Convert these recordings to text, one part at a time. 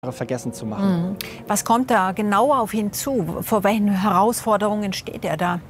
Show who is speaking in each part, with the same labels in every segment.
Speaker 1: vergessen zu machen.
Speaker 2: Was kommt da genau auf ihn zu? Vor welchen Herausforderungen steht er da?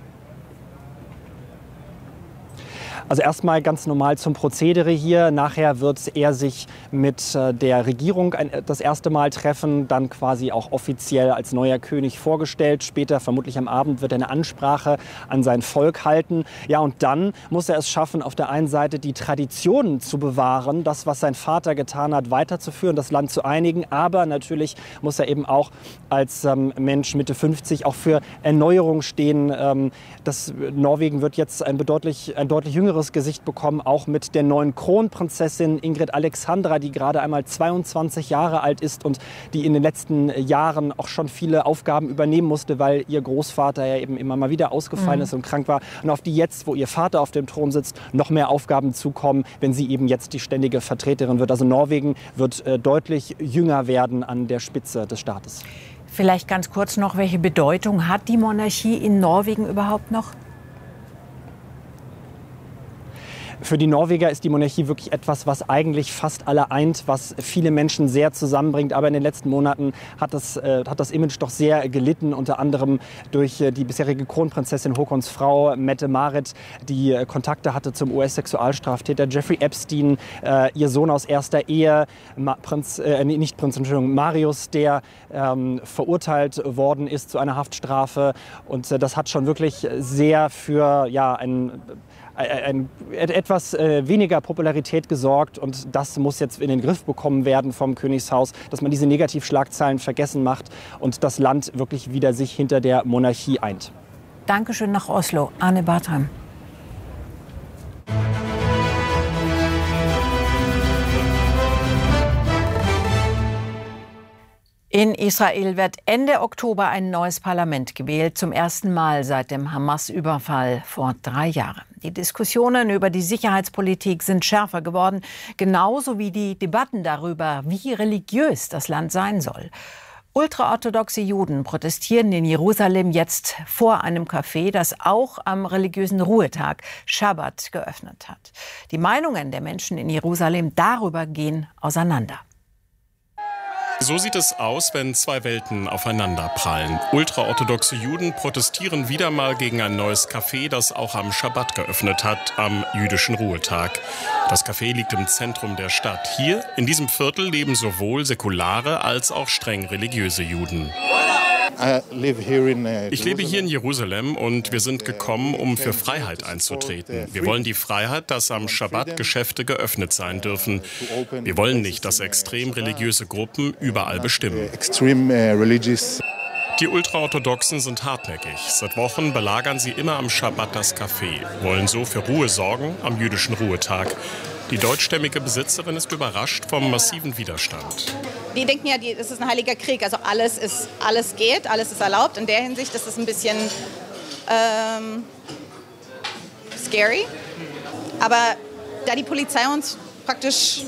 Speaker 1: Also erstmal ganz normal zum Prozedere hier. Nachher wird er sich mit der Regierung das erste Mal treffen, dann quasi auch offiziell als neuer König vorgestellt. Später, vermutlich am Abend, wird er eine Ansprache an sein Volk halten. Ja, und dann muss er es schaffen, auf der einen Seite die Traditionen zu bewahren, das, was sein Vater getan hat, weiterzuführen, das Land zu einigen. Aber natürlich muss er eben auch als Mensch Mitte 50 auch für Erneuerung stehen. Norwegen wird jetzt ein deutlich jüngeres Gesicht bekommen, auch mit der neuen Kronprinzessin Ingrid Alexandra, die gerade einmal 22 Jahre alt ist und die in den letzten Jahren auch schon viele Aufgaben übernehmen musste, weil ihr Großvater ja eben immer mal wieder ausgefallen ist und krank war. Und auf die jetzt, wo ihr Vater auf dem Thron sitzt, noch mehr Aufgaben zukommen, wenn sie eben jetzt die ständige Vertreterin wird. Also Norwegen wird deutlich jünger werden an der Spitze des Staates.
Speaker 2: Vielleicht ganz kurz noch, welche Bedeutung hat die Monarchie in Norwegen überhaupt noch?
Speaker 1: Für die Norweger ist die Monarchie wirklich etwas, was eigentlich fast alle eint, was viele Menschen sehr zusammenbringt. Aber in den letzten Monaten hat das Image doch sehr gelitten, unter anderem durch die bisherige Kronprinzessin Haakons Frau Mette-Marit, die Kontakte hatte zum US-Sexualstraftäter Jeffrey Epstein, ihr Sohn aus erster Ehe, Marius, der verurteilt worden ist zu einer Haftstrafe. Und das hat schon wirklich sehr für etwas weniger Popularität gesorgt, und das muss jetzt in den Griff bekommen werden vom Königshaus, dass man diese Negativschlagzeilen vergessen macht und das Land wirklich wieder sich hinter der Monarchie eint.
Speaker 2: Dankeschön nach Oslo, Arne Bartram. In Israel wird Ende Oktober ein neues Parlament gewählt, zum ersten Mal seit dem Hamas-Überfall vor 3 Jahren. Die Diskussionen über die Sicherheitspolitik sind schärfer geworden, genauso wie die Debatten darüber, wie religiös das Land sein soll. Ultraorthodoxe Juden protestieren in Jerusalem jetzt vor einem Café, das auch am religiösen Ruhetag Schabbat geöffnet hat. Die Meinungen der Menschen in Jerusalem darüber gehen auseinander.
Speaker 3: So sieht es aus, wenn zwei Welten aufeinanderprallen. Ultraorthodoxe Juden protestieren wieder mal gegen ein neues Café, das auch am Schabbat geöffnet hat, am jüdischen Ruhetag. Das Café liegt im Zentrum der Stadt. Hier, in diesem Viertel, leben sowohl säkulare als auch streng religiöse Juden. Ich lebe hier in Jerusalem und wir sind gekommen, um für Freiheit einzutreten. Wir wollen die Freiheit, dass am Schabbat Geschäfte geöffnet sein dürfen. Wir wollen nicht, dass extrem religiöse Gruppen überall bestimmen. Die Ultraorthodoxen sind hartnäckig. Seit Wochen belagern sie immer am Schabbat das Café, wollen so für Ruhe sorgen am jüdischen Ruhetag. Die deutschstämmige Besitzerin ist überrascht vom massiven Widerstand.
Speaker 4: Die denken ja, das ist ein heiliger Krieg, also alles geht, alles ist erlaubt. In der Hinsicht ist es ein bisschen scary. Aber da die Polizei uns praktisch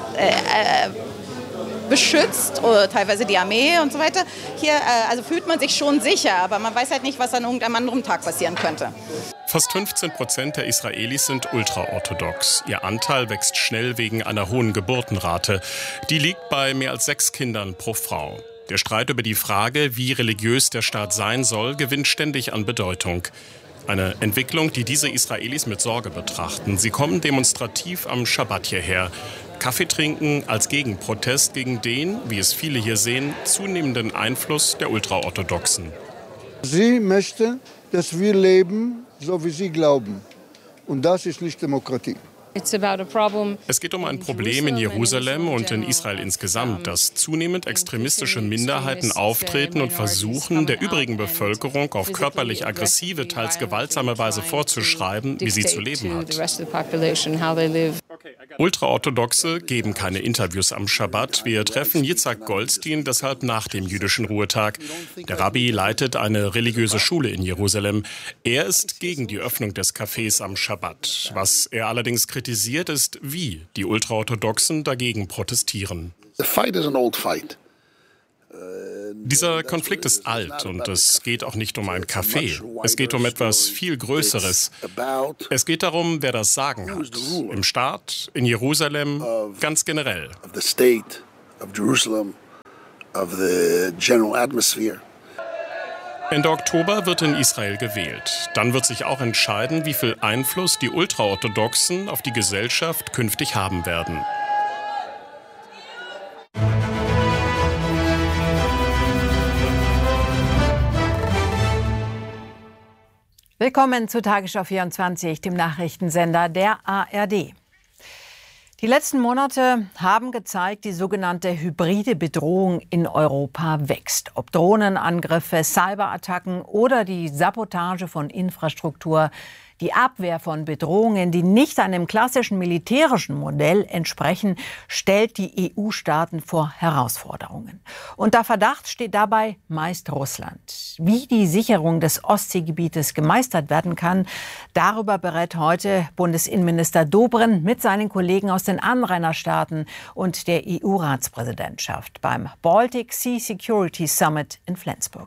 Speaker 4: beschützt, oder teilweise die Armee und so weiter, hier also fühlt man sich schon sicher, aber man weiß halt nicht, was an irgendeinem anderen Tag passieren könnte.
Speaker 3: Fast 15% der Israelis sind ultraorthodox. Ihr Anteil wächst schnell wegen einer hohen Geburtenrate. Die liegt bei mehr als 6 Kindern pro Frau. Der Streit über die Frage, wie religiös der Staat sein soll, gewinnt ständig an Bedeutung. Eine Entwicklung, die diese Israelis mit Sorge betrachten. Sie kommen demonstrativ am Schabbat hierher. Kaffee trinken als Gegenprotest gegen den, wie es viele hier sehen, zunehmenden Einfluss der Ultraorthodoxen.
Speaker 5: Sie möchten, dass wir leben, so wie sie glauben. Und das ist nicht Demokratie.
Speaker 3: Es geht um ein Problem in Jerusalem und in Israel insgesamt, dass zunehmend extremistische Minderheiten auftreten und versuchen, der übrigen Bevölkerung auf körperlich aggressive, teils gewaltsame Weise vorzuschreiben, wie sie zu leben hat. Ultraorthodoxe geben keine Interviews am Schabbat. Wir treffen Yitzhak Goldstein deshalb nach dem jüdischen Ruhetag. Der Rabbi leitet eine religiöse Schule in Jerusalem. Er ist gegen die Öffnung des Cafés am Schabbat. Was er allerdings kritisiert, ist, wie die Ultraorthodoxen dagegen protestieren. Dieser Konflikt ist alt und es geht auch nicht um ein Café. Es geht um etwas viel Größeres. Es geht darum, wer das Sagen hat. Im Staat, in Jerusalem, ganz generell.
Speaker 6: of the general atmosphere.
Speaker 3: Ende Oktober wird in Israel gewählt. Dann wird sich auch entscheiden, wie viel Einfluss die Ultraorthodoxen auf die Gesellschaft künftig haben werden.
Speaker 2: Willkommen zu Tagesschau 24, dem Nachrichtensender der ARD. Die letzten Monate haben gezeigt, die sogenannte hybride Bedrohung in Europa wächst. Ob Drohnenangriffe, Cyberattacken oder die Sabotage von Infrastruktur. Die Abwehr von Bedrohungen, die nicht einem klassischen militärischen Modell entsprechen, stellt die EU-Staaten vor Herausforderungen. Unter Verdacht steht dabei meist Russland. Wie die Sicherung des Ostseegebietes gemeistert werden kann, darüber berät heute Bundesinnenminister Dobrindt mit seinen Kollegen aus den Anrainerstaaten und der EU-Ratspräsidentschaft beim Baltic Sea Security Summit in Flensburg.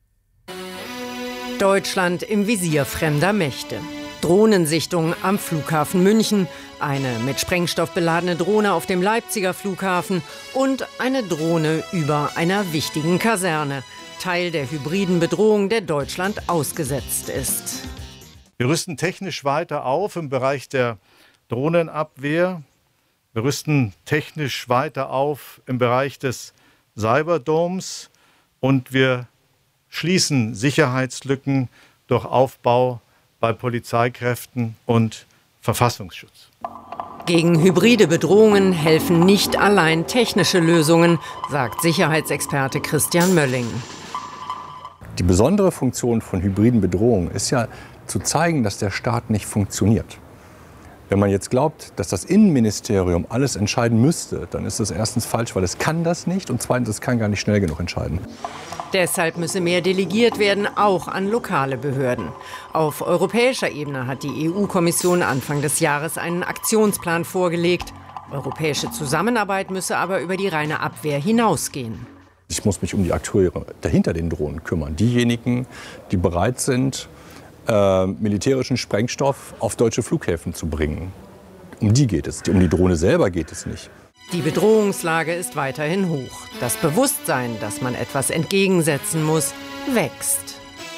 Speaker 7: Deutschland im Visier fremder Mächte. Drohnensichtung am Flughafen München, eine mit Sprengstoff beladene Drohne auf dem Leipziger Flughafen und eine Drohne über einer wichtigen Kaserne. Teil der hybriden Bedrohung, der Deutschland ausgesetzt ist.
Speaker 8: Wir rüsten technisch weiter auf im Bereich der Drohnenabwehr. Wir rüsten technisch weiter auf im Bereich des Cyberdoms und wir schließen Sicherheitslücken durch Aufbau bei Polizeikräften und Verfassungsschutz.
Speaker 7: Gegen hybride Bedrohungen helfen nicht allein technische Lösungen, sagt Sicherheitsexperte Christian Mölling.
Speaker 9: Die besondere Funktion von hybriden Bedrohungen ist ja zu zeigen, dass der Staat nicht funktioniert. Wenn man jetzt glaubt, dass das Innenministerium alles entscheiden müsste, dann ist das erstens falsch, weil es kann das nicht und zweitens, es kann gar nicht schnell genug entscheiden.
Speaker 7: Deshalb müsse mehr delegiert werden, auch an lokale Behörden. Auf europäischer Ebene hat die EU-Kommission Anfang des Jahres einen Aktionsplan vorgelegt. Europäische Zusammenarbeit müsse aber über die reine Abwehr hinausgehen.
Speaker 9: Ich muss mich um die Akteure dahinter den Drohnen kümmern. Diejenigen, die bereit sind, militärischen Sprengstoff auf deutsche Flughäfen zu bringen. Um die geht es. Um die Drohne selber geht es nicht.
Speaker 7: Die Bedrohungslage ist weiterhin hoch. Das Bewusstsein, dass man etwas entgegensetzen muss, wächst.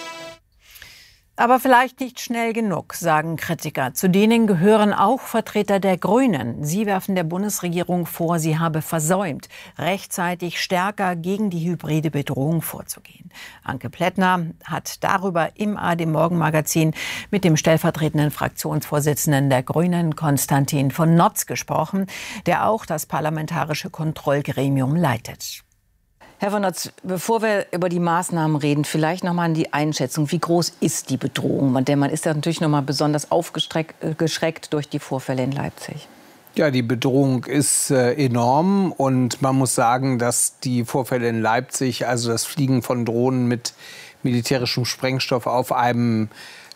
Speaker 2: Aber vielleicht nicht schnell genug, sagen Kritiker. Zu denen gehören auch Vertreter der Grünen. Sie werfen der Bundesregierung vor, sie habe versäumt, rechtzeitig stärker gegen die hybride Bedrohung vorzugehen. Anke Plättner hat darüber im ARD-Morgenmagazin mit dem stellvertretenden Fraktionsvorsitzenden der Grünen, Konstantin von Notz, gesprochen, der auch das parlamentarische Kontrollgremium leitet.
Speaker 10: Herr von Notz, bevor wir über die Maßnahmen reden, vielleicht noch mal die Einschätzung. Wie groß ist die Bedrohung? Denn man ist ja natürlich noch mal besonders aufgeschreckt durch die Vorfälle in Leipzig.
Speaker 11: Ja, die Bedrohung ist enorm. Und man muss sagen, dass die Vorfälle in Leipzig, also das Fliegen von Drohnen mit militärischem Sprengstoff auf einem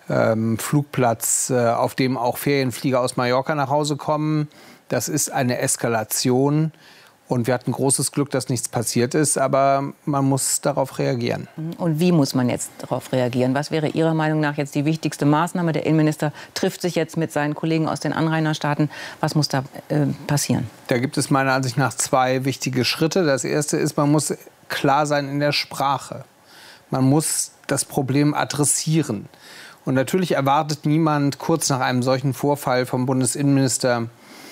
Speaker 11: Flugplatz, auf dem auch Ferienflieger aus Mallorca nach Hause kommen, das ist eine Eskalation. Und wir hatten großes Glück, dass nichts passiert ist, aber man muss darauf reagieren.
Speaker 10: Und wie muss man jetzt darauf reagieren? Was wäre Ihrer Meinung nach jetzt die wichtigste Maßnahme? Der Innenminister trifft sich jetzt mit seinen Kollegen aus den Anrainerstaaten. Was muss da passieren? Da gibt es meiner Ansicht nach zwei wichtige Schritte. Das erste ist, man muss klar sein in der Sprache. Man muss das Problem adressieren. Und natürlich erwartet niemand kurz nach einem solchen Vorfall vom Bundesinnenminister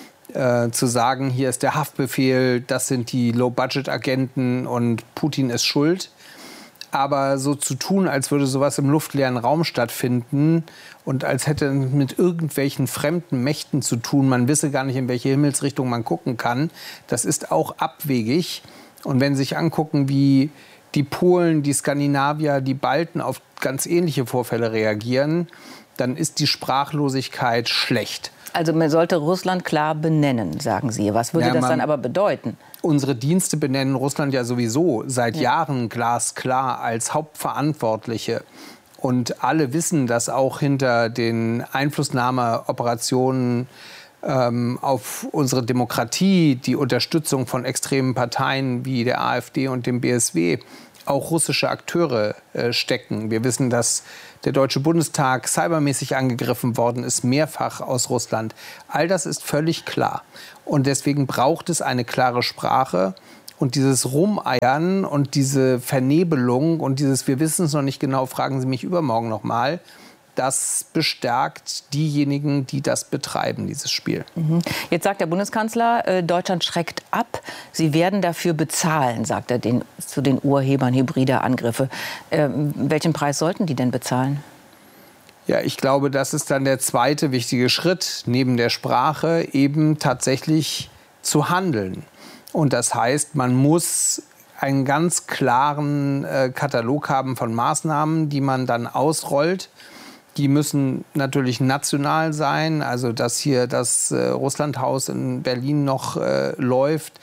Speaker 10: zu sagen, hier ist der Haftbefehl, das sind die Low-Budget-Agenten und Putin ist schuld. Aber so zu tun, als würde sowas im luftleeren Raum stattfinden und als hätte es mit irgendwelchen fremden Mächten zu tun, man wisse gar nicht, in welche Himmelsrichtung man gucken kann, das ist auch abwegig. Und wenn Sie sich angucken, wie die Polen, die Skandinavier, die Balten auf ganz ähnliche Vorfälle reagieren, dann ist die Sprachlosigkeit schlecht. Also man sollte Russland klar benennen, sagen Sie. Was würde das dann aber bedeuten?
Speaker 11: Unsere Dienste benennen Russland ja sowieso seit Jahren glasklar als Hauptverantwortliche. Und alle wissen, dass auch hinter den Einflussnahmeoperationen auf unsere Demokratie die Unterstützung von extremen Parteien wie der AfD und dem BSW auch russische Akteure stecken. Wir wissen, dass der Deutsche Bundestag cybermäßig angegriffen worden ist, mehrfach aus Russland. All das ist völlig klar. Und deswegen braucht es eine klare Sprache. Und dieses Rumeiern und diese Vernebelung und dieses wir wissen es noch nicht genau, fragen Sie mich übermorgen noch mal, das bestärkt diejenigen, die das betreiben, dieses Spiel.
Speaker 10: Jetzt sagt der Bundeskanzler, Deutschland schreckt ab. Sie werden dafür bezahlen, sagt er zu den Urhebern hybrider Angriffe. Welchen Preis sollten die denn bezahlen?
Speaker 11: Ja, ich glaube, das ist dann der zweite wichtige Schritt, neben der Sprache eben tatsächlich zu handeln. Und das heißt, man muss einen ganz klaren Katalog haben von Maßnahmen, die man dann ausrollt. Die müssen natürlich national sein, also dass hier das Russlandhaus in Berlin noch läuft,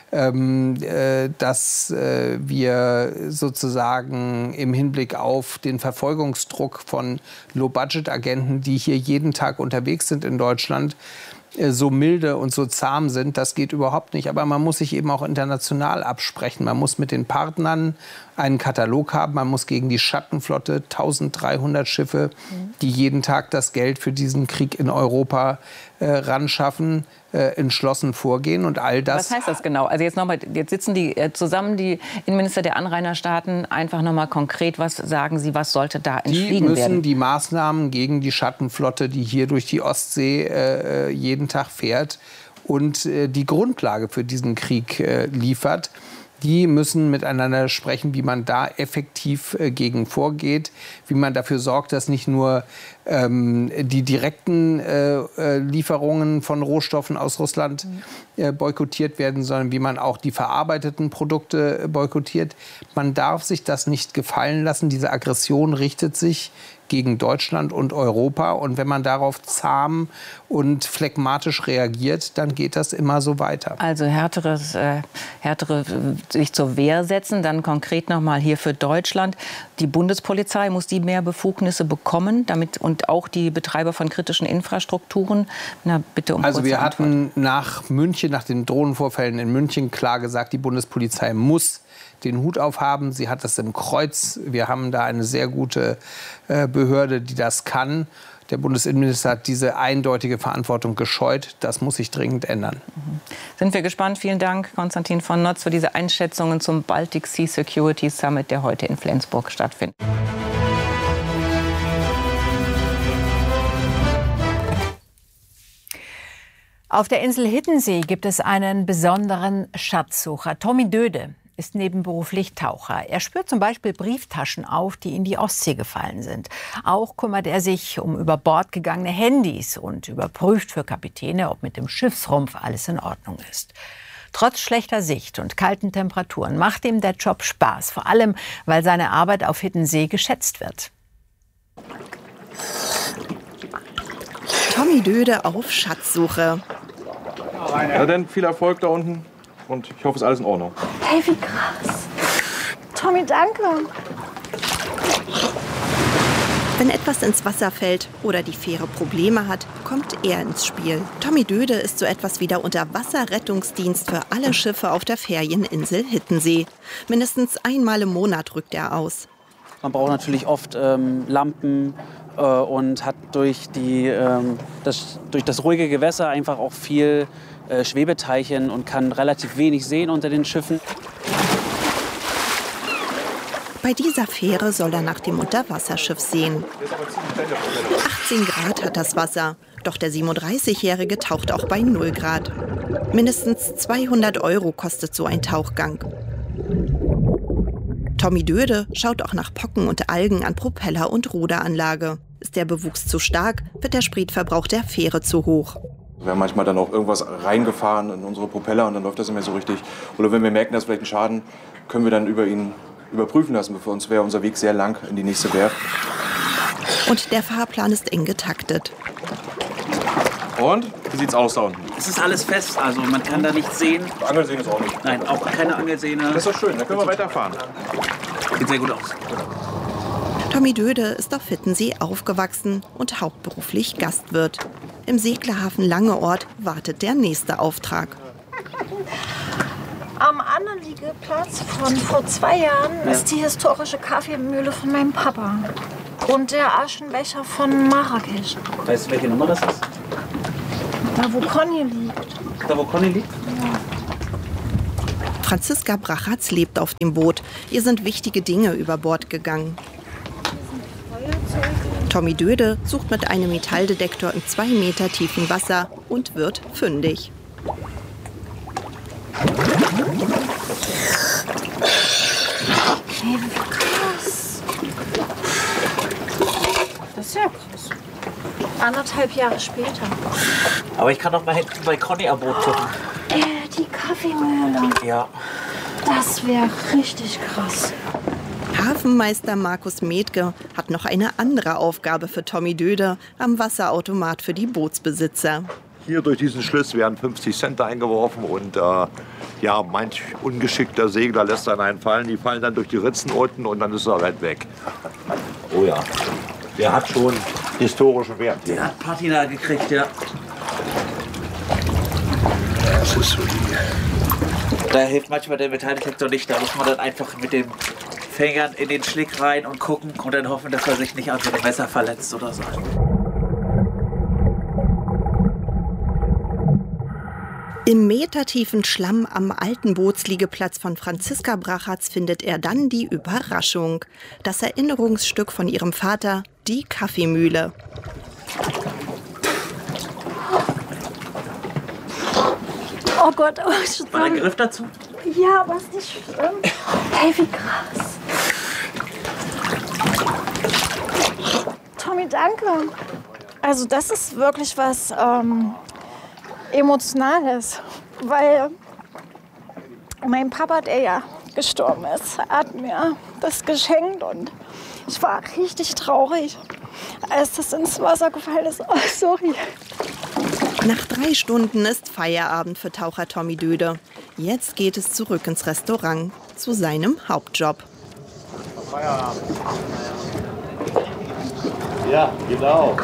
Speaker 11: dass wir sozusagen im Hinblick auf den Verfolgungsdruck von Low-Budget-Agenten, die hier jeden Tag unterwegs sind in Deutschland, so milde und so zahm sind, das geht überhaupt nicht. Aber man muss sich eben auch international absprechen. Man muss mit den Partnern einen Katalog haben. Man muss gegen die Schattenflotte 1300 Schiffe, die jeden Tag das Geld für diesen Krieg in Europa ranschaffen, entschlossen vorgehen und all das.
Speaker 10: Was heißt das genau? Also jetzt sitzen die zusammen, die Innenminister der Anrainerstaaten, einfach noch mal konkret, was sagen Sie, was sollte da entschieden werden?
Speaker 11: Die müssen die Maßnahmen gegen die Schattenflotte, die hier durch die Ostsee jeden Tag fährt und die Grundlage für diesen Krieg liefert, die müssen miteinander sprechen, wie man da effektiv gegen vorgeht, wie man dafür sorgt, dass nicht nur die direkten Lieferungen von Rohstoffen aus Russland boykottiert werden, sondern wie man auch die verarbeiteten Produkte boykottiert. Man darf sich das nicht gefallen lassen. Diese Aggression richtet sich gegen Deutschland und Europa. Und wenn man darauf zahm und phlegmatisch reagiert, dann geht das immer so weiter.
Speaker 10: Also härtere sich zur Wehr setzen. Dann konkret noch mal hier für Deutschland. Die Bundespolizei, muss die mehr Befugnisse bekommen, und auch die Betreiber von kritischen Infrastrukturen? Na, bitte um
Speaker 11: Also wir
Speaker 10: Antwort.
Speaker 11: hatten nach München, nach den Drohnenvorfällen in München klar gesagt, die Bundespolizei muss den Hut aufhaben. Sie hat das im Kreuz. Wir haben da eine sehr gute Behörde, die das kann. Der Bundesinnenminister hat diese eindeutige Verantwortung gescheut. Das muss sich dringend ändern.
Speaker 10: Sind wir gespannt. Vielen Dank, Konstantin von Notz, für diese Einschätzungen zum Baltic Sea Security Summit, der heute in Flensburg stattfindet.
Speaker 2: Auf der Insel Hiddensee gibt es einen besonderen Schatzsucher. Tommy Döde ist nebenberuflich Taucher. Er spürt zum Beispiel Brieftaschen auf, die in die Ostsee gefallen sind. Auch kümmert er sich um über Bord gegangene Handys und überprüft für Kapitäne, ob mit dem Schiffsrumpf alles in Ordnung ist. Trotz schlechter Sicht und kalten Temperaturen macht ihm der Job Spaß. Vor allem, weil seine Arbeit auf Hiddensee geschätzt wird.
Speaker 12: Tommy Döde auf Schatzsuche.
Speaker 13: Na dann viel Erfolg da unten und ich hoffe, es ist alles in Ordnung.
Speaker 12: Hey, wie krass. Tommy, danke. Wenn etwas ins Wasser fällt oder die Fähre Probleme hat, kommt er ins Spiel. Tommy Döde ist so etwas wie der Unterwasserrettungsdienst für alle Schiffe auf der Ferieninsel Hiddensee. Mindestens einmal im Monat rückt er aus.
Speaker 14: Man braucht natürlich oft Lampen und hat durch das ruhige Gewässer einfach auch viel Schwebeteilchen und kann relativ wenig sehen unter den Schiffen.
Speaker 12: Bei dieser Fähre soll er nach dem Unterwasserschiff sehen. 18 Grad hat das Wasser, doch der 37-Jährige taucht auch bei 0 Grad. Mindestens 200 € kostet so ein Tauchgang. Tommy Döde schaut auch nach Pocken und Algen an Propeller und Ruderanlage. Ist der Bewuchs zu stark, wird der Spritverbrauch der Fähre zu hoch.
Speaker 13: Wir haben manchmal dann auch irgendwas reingefahren in unsere Propeller und dann läuft das nicht mehr so richtig. Oder wenn wir merken, dass vielleicht ein Schaden, können wir dann über ihn überprüfen lassen. Für uns wäre unser Weg sehr lang in die nächste Werft.
Speaker 12: Und der Fahrplan ist eng getaktet.
Speaker 13: Und? Wie sieht's aus da unten?
Speaker 14: Es ist alles fest, also man kann da nichts sehen.
Speaker 13: Angelsehne ist auch nicht.
Speaker 14: Nein, auch keine Angelsehne.
Speaker 13: Das ist doch schön, dann können wir weiterfahren.
Speaker 14: Sieht sehr gut aus.
Speaker 12: Tommy Döde ist auf Hiddensee aufgewachsen und hauptberuflich Gastwirt. Im Seglerhafen Langeoord wartet der nächste Auftrag.
Speaker 15: Am Anliegeplatz von vor 2 Jahren ist die historische Kaffeemühle von meinem Papa. Und der Aschenbecher von Marrakesch.
Speaker 14: Weißt du, welche Nummer das ist?
Speaker 15: Da, wo Conny liegt.
Speaker 14: Da, wo Conny liegt?
Speaker 15: Ja.
Speaker 12: Franziska Brachatz lebt auf dem Boot. Ihr sind wichtige Dinge über Bord gegangen. Tommy Döde sucht mit einem Metalldetektor im 2 Meter tiefen Wasser und wird fündig.
Speaker 15: Okay, krass. Das ist ja krass. 1,5 Jahre später.
Speaker 16: Aber ich kann doch mal hinten bei Conny am Boot gucken.
Speaker 15: Die Kaffeemühle.
Speaker 16: Ja.
Speaker 15: Das wäre richtig krass.
Speaker 12: Hafenmeister Markus Metke hat noch eine andere Aufgabe für Tommy Döde am Wasserautomat für die Bootsbesitzer.
Speaker 17: Hier durch diesen Schlitz werden 50 Cent eingeworfen und ja, manch ungeschickter Segler lässt dann einen fallen. Die fallen dann durch die Ritzen unten und dann ist er halt weg. Oh ja, der hat schon historischen Wert.
Speaker 16: Der hat Patina gekriegt, ja.
Speaker 17: Das ist solide.
Speaker 16: Da hilft manchmal der Metalldetektor nicht. Da muss man dann einfach mit den Fingern in den Schlick rein und gucken und dann hoffen, dass er sich nicht an so einem Messer verletzt oder so.
Speaker 12: Im metertiefen Schlamm am alten Bootsliegeplatz von Franziska Brachatz findet er dann die Überraschung. Das Erinnerungsstück von ihrem Vater, die Kaffeemühle.
Speaker 15: Oh Gott, oh, ich
Speaker 16: War der Griff dazu?
Speaker 15: Ja, aber ist nicht schlimm. Hey, wie krass. Tommy, danke. Also das ist wirklich was Emotionales, weil mein Papa, der ja gestorben ist, hat mir das geschenkt und ich war richtig traurig, als das ins Wasser gefallen ist. Oh, sorry.
Speaker 12: Nach 3 Stunden ist Feierabend für Taucher Tommy Döde. Jetzt geht es zurück ins Restaurant, zu seinem Hauptjob.
Speaker 17: Feierabend. Ja, genau.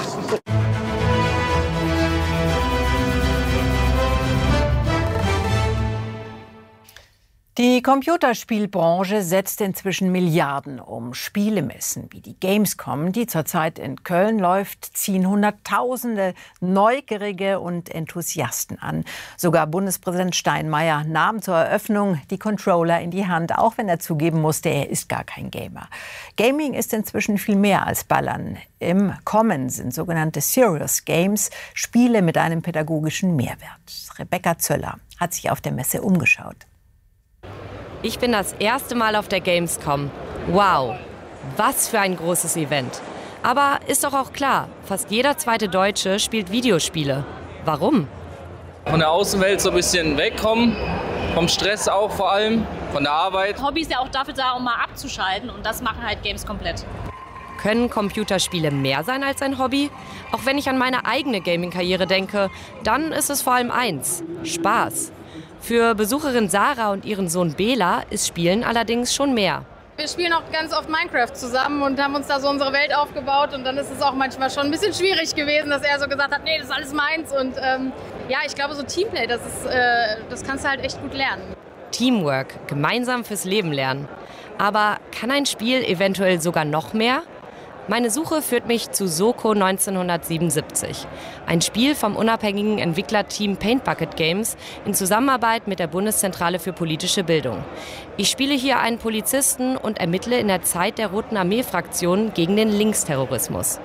Speaker 2: Die Computerspielbranche setzt inzwischen Milliarden um. Spielemessen wie die Gamescom, die zurzeit in Köln läuft, ziehen Hunderttausende Neugierige und Enthusiasten an. Sogar Bundespräsident Steinmeier nahm zur Eröffnung die Controller in die Hand, auch wenn er zugeben musste, er ist gar kein Gamer. Gaming ist inzwischen viel mehr als Ballern. Im Kommen sind sogenannte Serious Games, Spiele mit einem pädagogischen Mehrwert. Rebecca Zöller hat sich auf der Messe umgeschaut.
Speaker 18: Ich bin das erste Mal auf der Gamescom. Wow, was für ein großes Event. Aber ist doch auch klar, fast jeder zweite Deutsche spielt Videospiele. Warum?
Speaker 19: Von der Außenwelt so ein bisschen wegkommen, vom Stress auch vor allem, von der Arbeit.
Speaker 20: Hobby ist ja auch dafür da, um mal abzuschalten und das machen halt Games komplett.
Speaker 18: Können Computerspiele mehr sein als ein Hobby? Auch wenn ich an meine eigene Gaming-Karriere denke, dann ist es vor allem eins: Spaß. Für Besucherin Sarah und ihren Sohn Bela ist Spielen allerdings schon mehr.
Speaker 21: Wir spielen auch ganz oft Minecraft zusammen und haben uns da so unsere Welt aufgebaut. Und dann ist es auch manchmal schon ein bisschen schwierig gewesen, dass er so gesagt hat, nee, das ist alles meins. Und ja, ich glaube, so Teamplay, das kannst du halt echt gut lernen.
Speaker 18: Teamwork, gemeinsam fürs Leben lernen. Aber kann ein Spiel eventuell sogar noch mehr? Meine Suche führt mich zu Soko 1977. Ein Spiel vom unabhängigen Entwicklerteam Paint Bucket Games in Zusammenarbeit mit der Bundeszentrale für politische Bildung. Ich spiele hier einen Polizisten und ermittle in der Zeit der Roten Armee-Fraktion gegen den Linksterrorismus.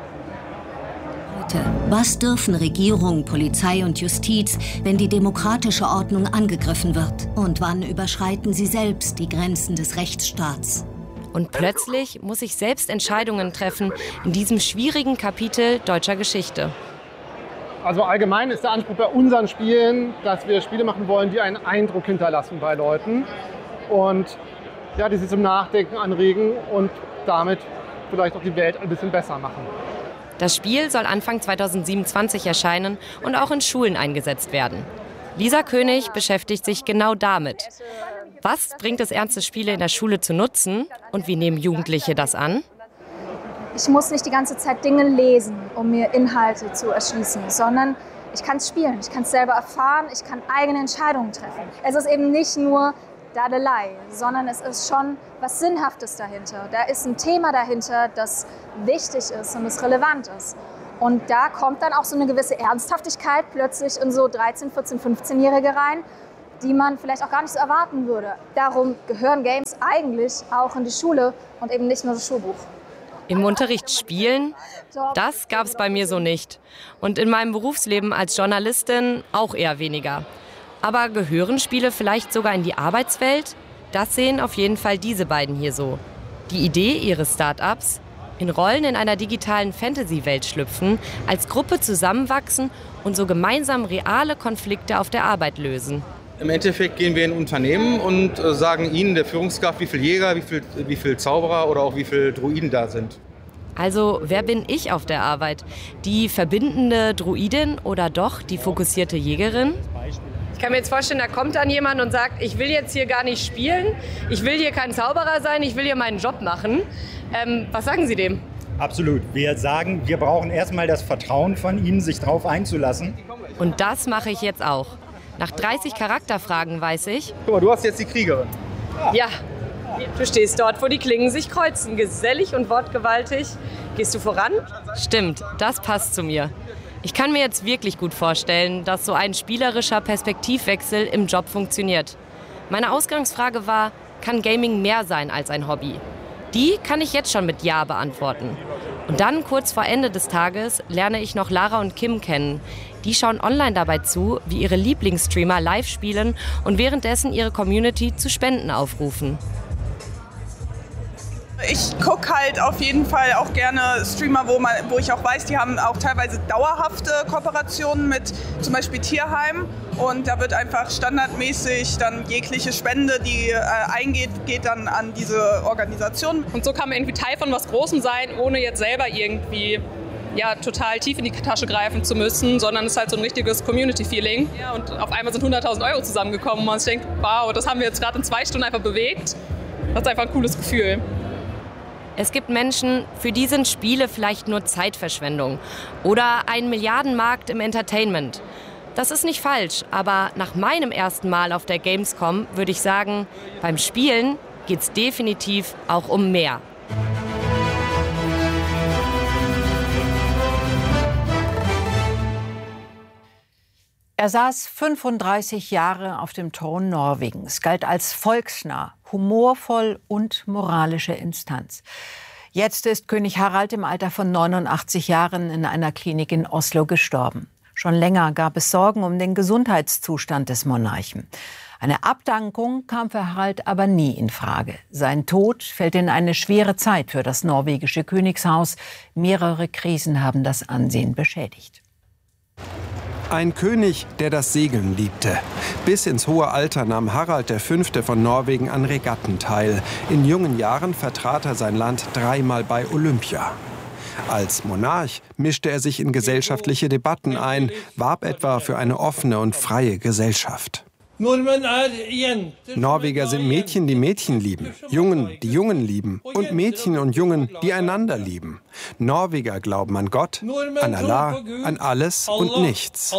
Speaker 22: Was dürfen Regierung, Polizei und Justiz, wenn die demokratische Ordnung angegriffen wird? Und wann überschreiten sie selbst die Grenzen des Rechtsstaats?
Speaker 18: Und plötzlich muss ich selbst Entscheidungen treffen in diesem schwierigen Kapitel deutscher Geschichte.
Speaker 23: Also allgemein ist der Anspruch bei unseren Spielen, dass wir Spiele machen wollen, die einen Eindruck hinterlassen bei Leuten und ja, die sie zum Nachdenken anregen und damit vielleicht auch die Welt ein bisschen besser machen.
Speaker 18: Das Spiel soll Anfang 2027 erscheinen und auch in Schulen eingesetzt werden. Lisa König beschäftigt sich genau damit. Was bringt es, ernste Spiele in der Schule zu nutzen und wie nehmen Jugendliche das an?
Speaker 24: Ich muss nicht die ganze Zeit Dinge lesen, um mir Inhalte zu erschließen, sondern ich kann es spielen, ich kann es selber erfahren, ich kann eigene Entscheidungen treffen. Es ist eben nicht nur Dadelei, sondern es ist schon was Sinnhaftes dahinter. Da ist ein Thema dahinter, das wichtig ist und das relevant ist. Und da kommt dann auch so eine gewisse Ernsthaftigkeit plötzlich in so 13-, 14-, 15-Jährige rein. die man vielleicht auch gar nicht so erwarten würde. Darum gehören Games eigentlich auch in die Schule und eben nicht nur das Schulbuch.
Speaker 18: Im Unterricht spielen? Das gab es bei mir so nicht. Und in meinem Berufsleben als Journalistin auch eher weniger. Aber gehören Spiele vielleicht sogar in die Arbeitswelt? Das sehen auf jeden Fall diese beiden hier so. Die Idee ihres Start-ups: in Rollen in einer digitalen Fantasy-Welt schlüpfen, als Gruppe zusammenwachsen und so gemeinsam reale Konflikte auf der Arbeit lösen.
Speaker 1: Im Endeffekt gehen wir in Unternehmen und sagen ihnen, der Führungskraft, wie viele Jäger, wie viel Zauberer oder auch wie viele Druiden da sind.
Speaker 18: Also, wer bin ich auf der Arbeit? Die verbindende Druidin oder doch die fokussierte Jägerin? Ich kann mir jetzt vorstellen, da kommt dann jemand und sagt, ich will jetzt hier gar nicht spielen, ich will hier kein Zauberer sein, ich will hier meinen Job machen. Was sagen Sie dem?
Speaker 4: Absolut. Wir sagen, wir brauchen erstmal das Vertrauen von Ihnen, sich darauf einzulassen.
Speaker 18: Und das mache ich jetzt auch. Nach 30 Charakterfragen weiß ich...
Speaker 1: Guck mal, du hast jetzt die Kriegerin.
Speaker 18: Ja, du stehst dort, wo die Klingen sich kreuzen. Gesellig und wortgewaltig. Gehst du voran? Stimmt, das passt zu mir. Ich kann mir jetzt wirklich gut vorstellen, dass so ein spielerischer Perspektivwechsel im Job funktioniert. Meine Ausgangsfrage war, kann Gaming mehr sein als ein Hobby? Die kann ich jetzt schon mit Ja beantworten. Und dann, kurz vor Ende des Tages, lerne ich noch Lara und Kim kennen. Die schauen online dabei zu, wie ihre Lieblingsstreamer live spielen und währenddessen ihre Community zu Spenden aufrufen.
Speaker 5: Ich gucke halt auf jeden Fall auch gerne Streamer, wo ich auch weiß, die haben auch teilweise dauerhafte Kooperationen mit zum Beispiel Tierheim. Und da wird einfach standardmäßig dann jegliche Spende, die eingeht, geht dann an diese Organisation.
Speaker 6: Und so kann man irgendwie Teil von was Großem sein, ohne jetzt selber irgendwie total tief in die Tasche greifen zu müssen, sondern es ist halt so ein richtiges Community-Feeling. Ja, und auf einmal sind 100.000 € zusammengekommen und man denkt, wow, das haben wir jetzt gerade in 2 Stunden einfach bewegt. Das ist einfach ein cooles Gefühl.
Speaker 18: Es gibt Menschen, für die sind Spiele vielleicht nur Zeitverschwendung oder ein Milliardenmarkt im Entertainment. Das ist nicht falsch, aber nach meinem ersten Mal auf der Gamescom würde ich sagen, beim Spielen geht es definitiv auch um mehr.
Speaker 2: Er saß 35 Jahre auf dem Thron Norwegens, galt als volksnah, humorvoll und moralische Instanz. Jetzt ist König Harald im Alter von 89 Jahren in einer Klinik in Oslo gestorben. Schon länger gab es Sorgen um den Gesundheitszustand des Monarchen. Eine Abdankung kam für Harald aber nie in Frage. Sein Tod fällt in eine schwere Zeit für das norwegische Königshaus. Mehrere Krisen haben das Ansehen beschädigt.
Speaker 25: Ein König, der das Segeln liebte. Bis ins hohe Alter nahm Harald V. von Norwegen an Regatten teil. In jungen Jahren vertrat er sein Land 3-mal bei Olympia. Als Monarch mischte er sich in gesellschaftliche Debatten ein, warb etwa für eine offene und freie Gesellschaft. Norweger sind Mädchen, die Mädchen lieben, Jungen, die Jungen lieben und Mädchen und Jungen, die einander lieben. Norweger glauben an Gott, an Allah, an alles und nichts.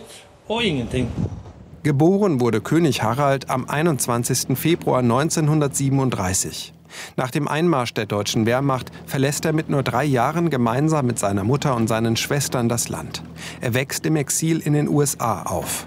Speaker 25: Geboren wurde König Harald am 21. Februar 1937. Nach dem Einmarsch der deutschen Wehrmacht verlässt er mit nur 3 Jahren gemeinsam mit seiner Mutter und seinen Schwestern das Land. Er wächst im Exil in den USA auf.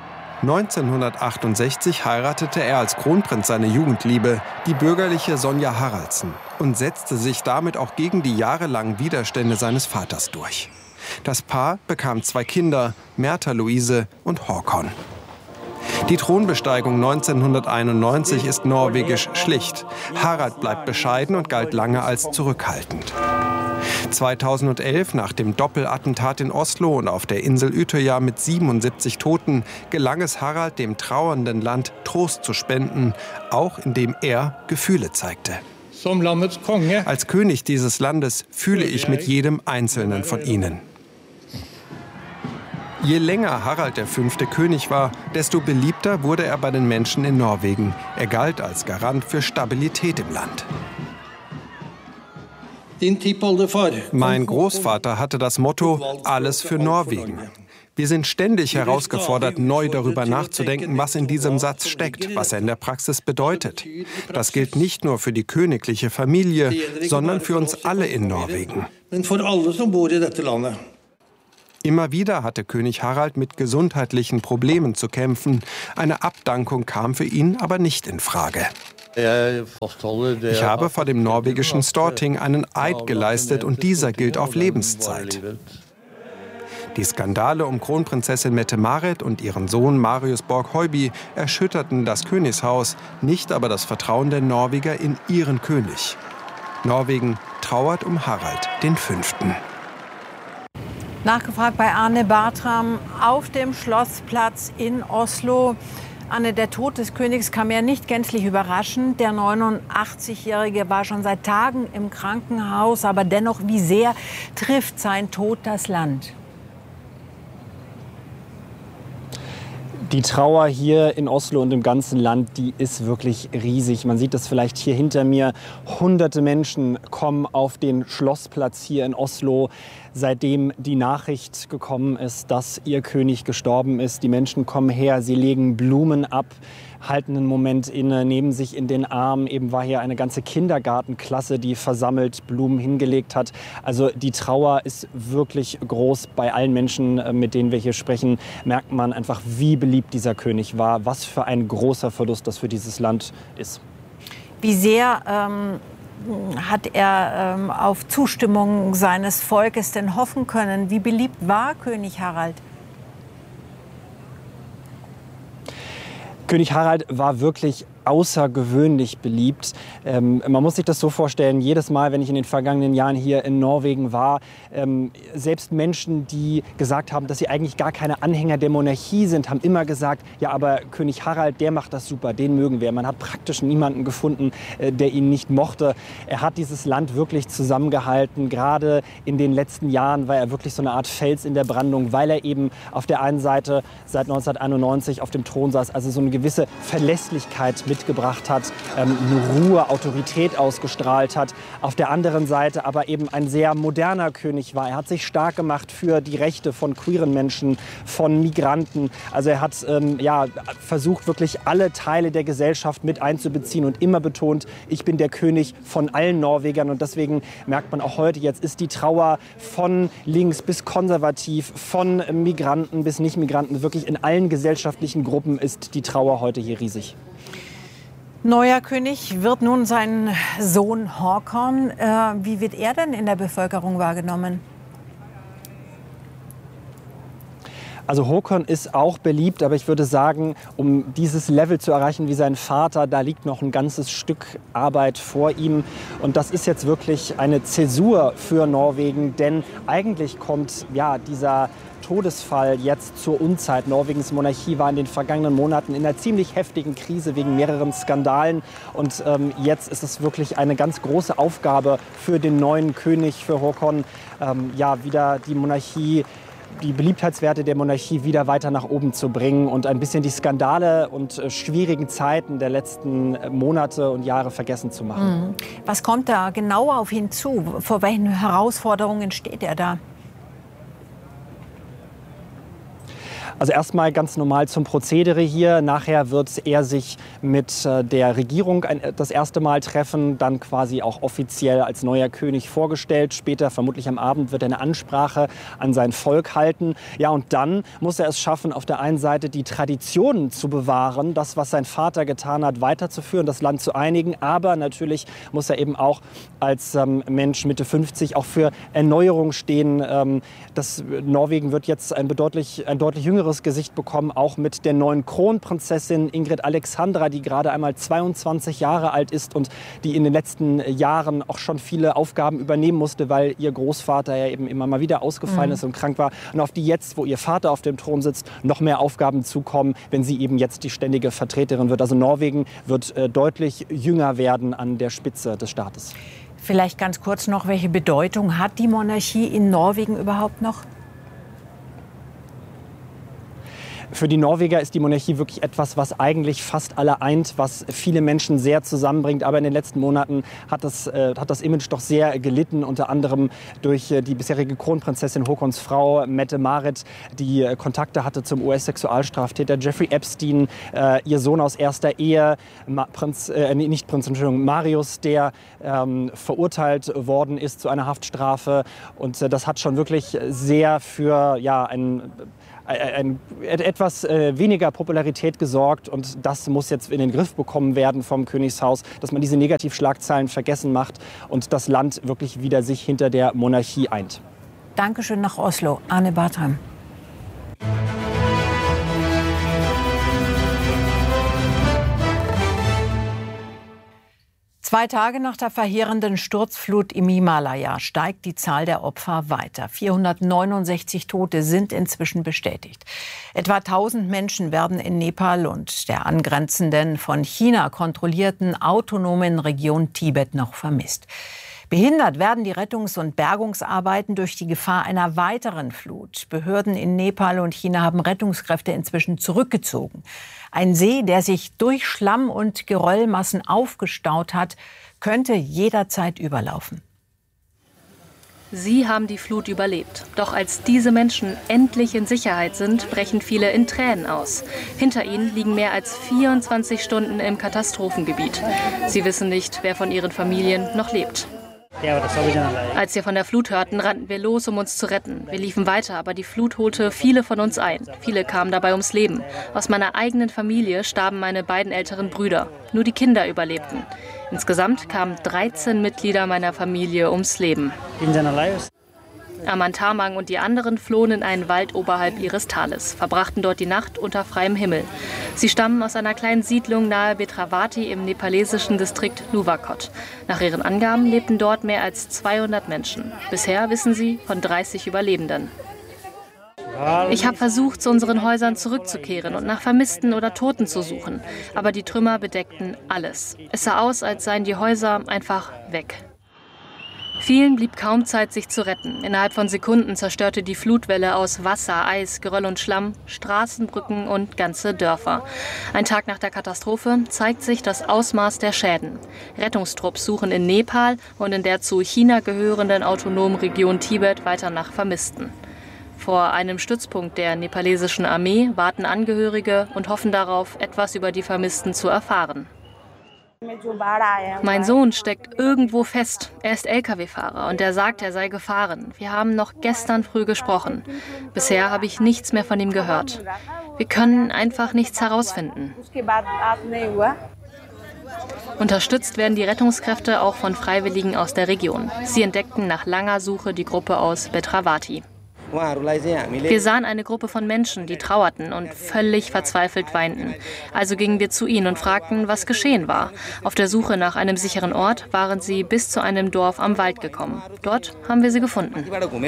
Speaker 25: 1968 heiratete er als Kronprinz seine Jugendliebe, die bürgerliche Sonja Haraldsen, und setzte sich damit auch gegen die jahrelangen Widerstände seines Vaters durch. Das Paar bekam 2 Kinder, Märtha Louise und Håkon. Die Thronbesteigung 1991 ist norwegisch schlicht. Harald bleibt bescheiden und galt lange als zurückhaltend. 2011, nach dem Doppelattentat in Oslo und auf der Insel Utøya mit 77 Toten, gelang es Harald, dem trauernden Land Trost zu spenden, auch indem er Gefühle zeigte. Als König dieses Landes fühle ich mit jedem Einzelnen von ihnen. Je länger Harald V. König war, desto beliebter wurde er bei den Menschen in Norwegen. Er galt als Garant für Stabilität im Land. Mein Großvater hatte das Motto, alles für Norwegen. Wir sind ständig herausgefordert, neu darüber nachzudenken, was in diesem Satz steckt, was er in der Praxis bedeutet. Das gilt nicht nur für die königliche Familie, sondern für uns alle in Norwegen. Immer wieder hatte König Harald mit gesundheitlichen Problemen zu kämpfen. Eine Abdankung kam für ihn aber nicht in Frage. Ich habe vor dem norwegischen Storting einen Eid geleistet und dieser gilt auf Lebenszeit. Die Skandale um Kronprinzessin Mette-Marit und ihren Sohn Marius Borg-Høiby erschütterten das Königshaus, nicht aber das Vertrauen der Norweger in ihren König. Norwegen trauert um Harald V.
Speaker 2: Nachgefragt bei Arne Bartram auf dem Schlossplatz in Oslo. Anne, der Tod des Königs kam ja nicht gänzlich überraschend. Der 89-Jährige war schon seit Tagen im Krankenhaus. Aber dennoch, wie sehr trifft sein Tod das Land?
Speaker 3: Die Trauer hier in Oslo und im ganzen Land, die ist wirklich riesig. Man sieht das vielleicht hier hinter mir. Hunderte Menschen kommen auf den Schlossplatz hier in Oslo, seitdem die Nachricht gekommen ist, dass ihr König gestorben ist. Die Menschen kommen her, sie legen Blumen ab, halten einen Moment inne, nehmen sich in den Arm. Eben war hier eine ganze Kindergartenklasse, die versammelt Blumen hingelegt hat. Also die Trauer ist wirklich groß. Bei allen Menschen, mit denen wir hier sprechen, merkt man einfach, wie beliebt dieser König war. Was für ein großer Verlust das für dieses Land ist.
Speaker 2: Wie sehr hat er auf Zustimmung seines Volkes denn hoffen können? Wie beliebt war König Harald?
Speaker 3: König Harald war wirklich außergewöhnlich beliebt. Man muss sich das so vorstellen, jedes Mal, wenn ich in den vergangenen Jahren hier in Norwegen war, selbst Menschen, die gesagt haben, dass sie eigentlich gar keine Anhänger der Monarchie sind, haben immer gesagt, ja, aber König Harald, der macht das super, den mögen wir. Man hat praktisch niemanden gefunden, der ihn nicht mochte. Er hat dieses Land wirklich zusammengehalten. Gerade in den letzten Jahren war er wirklich so eine Art Fels in der Brandung, weil er eben auf der einen Seite seit 1991 auf dem Thron saß, also so eine gewisse Verlässlichkeit mitgebracht hat, eine Ruhe, Autorität ausgestrahlt hat. Auf der anderen Seite aber eben ein sehr moderner König war. Er hat sich stark gemacht für die Rechte von queeren Menschen, von Migranten. Also er hat versucht, wirklich alle Teile der Gesellschaft mit einzubeziehen und immer betont, ich bin der König von allen Norwegern. Und deswegen merkt man auch heute, jetzt ist die Trauer von links bis konservativ, von Migranten bis Nicht-Migranten, wirklich in allen gesellschaftlichen Gruppen ist die Trauer heute hier riesig.
Speaker 2: Neuer König wird nun sein Sohn Håkon. Wie wird er denn in der Bevölkerung wahrgenommen?
Speaker 3: Also Håkon ist auch beliebt, aber ich würde sagen, um dieses Level zu erreichen wie sein Vater, da liegt noch ein ganzes Stück Arbeit vor ihm. Und das ist jetzt wirklich eine Zäsur für Norwegen, denn eigentlich kommt dieser Todesfall jetzt zur Unzeit. Norwegens Monarchie war in den vergangenen Monaten in einer ziemlich heftigen Krise wegen mehreren Skandalen. Und jetzt ist es wirklich eine ganz große Aufgabe für den neuen König, für Håkon, wieder die Monarchie, die Beliebtheitswerte der Monarchie wieder weiter nach oben zu bringen und ein bisschen die Skandale und schwierigen Zeiten der letzten Monate und Jahre vergessen zu machen.
Speaker 2: Was kommt da genau auf ihn zu? Vor welchen Herausforderungen steht er da?
Speaker 3: Also erstmal ganz normal zum Prozedere hier. Nachher wird er sich mit der Regierung das erste Mal treffen, dann quasi auch offiziell als neuer König vorgestellt. Später, vermutlich am Abend, wird er eine Ansprache an sein Volk halten. Ja, und dann muss er es schaffen, auf der einen Seite die Traditionen zu bewahren, das, was sein Vater getan hat, weiterzuführen, das Land zu einigen. Aber natürlich muss er eben auch als Mensch Mitte 50 auch für Erneuerung stehen. Norwegen wird jetzt ein deutlich jüngeres Gesicht bekommen, auch mit der neuen Kronprinzessin Ingrid Alexandra, die gerade einmal 22 Jahre alt ist und die in den letzten Jahren auch schon viele Aufgaben übernehmen musste, weil ihr Großvater ja eben immer mal wieder ausgefallen ist und krank war. Und auf die jetzt, wo ihr Vater auf dem Thron sitzt, noch mehr Aufgaben zukommen, wenn sie eben jetzt die ständige Vertreterin wird. Also Norwegen wird deutlich jünger werden an der Spitze des Staates.
Speaker 2: Vielleicht ganz kurz noch, welche Bedeutung hat die Monarchie in Norwegen überhaupt noch?
Speaker 3: Für die Norweger ist die Monarchie wirklich etwas, was eigentlich fast alle eint, was viele Menschen sehr zusammenbringt. Aber in den letzten Monaten hat das Image doch sehr gelitten, unter anderem durch die bisherige Kronprinzessin Håkons Frau Mette-Marit, die Kontakte hatte zum US-Sexualstraftäter Jeffrey Epstein, ihr Sohn aus erster Ehe, Marius, der verurteilt worden ist zu einer Haftstrafe. Und das hat schon wirklich sehr für etwas weniger Popularität gesorgt, und das muss jetzt in den Griff bekommen werden vom Königshaus, dass man diese Negativschlagzeilen vergessen macht und das Land wirklich wieder sich hinter der Monarchie eint.
Speaker 2: Dankeschön nach Oslo, Arne Bartram. 2 Tage nach der verheerenden Sturzflut im Himalaya steigt die Zahl der Opfer weiter. 469 Tote sind inzwischen bestätigt. Etwa 1000 Menschen werden in Nepal und der angrenzenden, von China kontrollierten autonomen Region Tibet noch vermisst. Behindert werden die Rettungs- und Bergungsarbeiten durch die Gefahr einer weiteren Flut. Behörden in Nepal und China haben Rettungskräfte inzwischen zurückgezogen. Ein See, der sich durch Schlamm und Geröllmassen aufgestaut hat, könnte jederzeit überlaufen.
Speaker 7: Sie haben die Flut überlebt. Doch als diese Menschen endlich in Sicherheit sind, brechen viele in Tränen aus. Hinter ihnen liegen mehr als 24 Stunden im Katastrophengebiet. Sie wissen nicht, wer von ihren Familien noch lebt. Als wir von der Flut hörten, rannten wir los, um uns zu retten. Wir liefen weiter, aber die Flut holte viele von uns ein. Viele kamen dabei ums Leben. Aus meiner eigenen Familie starben meine beiden älteren Brüder. Nur die Kinder überlebten. Insgesamt kamen 13 Mitglieder meiner Familie ums Leben. Amantamang und die anderen flohen in einen Wald oberhalb ihres Tales, verbrachten dort die Nacht unter freiem Himmel. Sie stammen aus einer kleinen Siedlung nahe Betravati im nepalesischen Distrikt Nuwakot. Nach ihren Angaben lebten dort mehr als 200 Menschen. Bisher wissen sie von 30 Überlebenden. Ich habe versucht, zu unseren Häusern zurückzukehren und nach Vermissten oder Toten zu suchen. Aber die Trümmer bedeckten alles. Es sah aus, als seien die Häuser einfach weg. Vielen blieb kaum Zeit, sich zu retten. Innerhalb von Sekunden zerstörte die Flutwelle aus Wasser, Eis, Geröll und Schlamm Straßenbrücken und ganze Dörfer. Ein Tag nach der Katastrophe zeigt sich das Ausmaß der Schäden. Rettungstrupps suchen in Nepal und in der zu China gehörenden autonomen Region Tibet weiter nach Vermissten. Vor einem Stützpunkt der nepalesischen Armee warten Angehörige und hoffen darauf, etwas über die Vermissten zu erfahren. Mein Sohn steckt irgendwo fest. Er ist Lkw-Fahrer und er sagt, er sei gefahren. Wir haben noch gestern früh gesprochen. Bisher habe ich nichts mehr von ihm gehört. Wir können einfach nichts herausfinden. Unterstützt werden die Rettungskräfte auch von Freiwilligen aus der Region. Sie entdeckten nach langer Suche die Gruppe aus Betravati. Wir sahen eine Gruppe von Menschen, die trauerten und völlig verzweifelt weinten. Also gingen wir zu ihnen und fragten, was geschehen war. Auf der Suche nach einem sicheren Ort waren sie bis zu einem Dorf am Wald gekommen. Dort haben wir sie gefunden.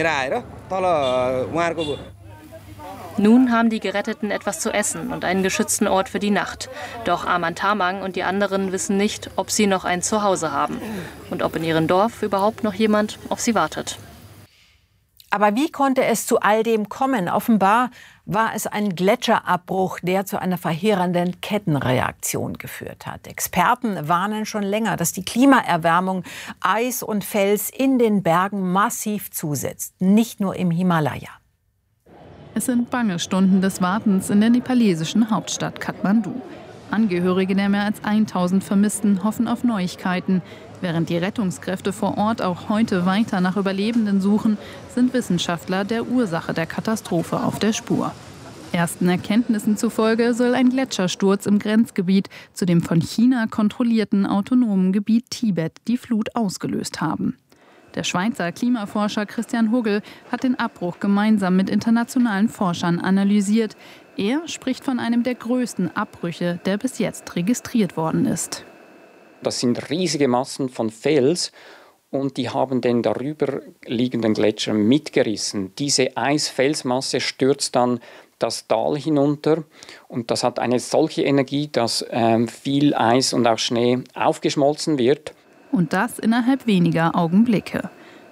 Speaker 7: Nun haben die Geretteten etwas zu essen und einen geschützten Ort für die Nacht. Doch Amantamang und die anderen wissen nicht, ob sie noch ein Zuhause haben und ob in ihrem Dorf überhaupt noch jemand auf sie wartet.
Speaker 2: Aber wie konnte es zu all dem kommen? Offenbar war es ein Gletscherabbruch, der zu einer verheerenden Kettenreaktion geführt hat. Experten warnen schon länger, dass die Klimaerwärmung Eis und Fels in den Bergen massiv zusetzt, nicht nur im Himalaya.
Speaker 8: Es sind bange Stunden des Wartens in der nepalesischen Hauptstadt Kathmandu. Angehörige der mehr als 1000 Vermissten hoffen auf Neuigkeiten. Während die Rettungskräfte vor Ort auch heute weiter nach Überlebenden suchen, sind Wissenschaftler der Ursache der Katastrophe auf der Spur. Ersten Erkenntnissen zufolge soll ein Gletschersturz im Grenzgebiet zu dem von China kontrollierten autonomen Gebiet Tibet die Flut ausgelöst haben. Der Schweizer Klimaforscher Christian Huggel hat den Abbruch gemeinsam mit internationalen Forschern analysiert. Er spricht von einem der größten Abbrüche, der bis jetzt registriert worden ist.
Speaker 9: Das sind riesige Massen von Fels und die haben den darüber liegenden Gletscher mitgerissen. Diese Eisfelsmasse stürzt dann das Tal hinunter und das hat eine solche Energie, dass viel Eis und auch Schnee aufgeschmolzen wird.
Speaker 8: Und das innerhalb weniger Augenblicke.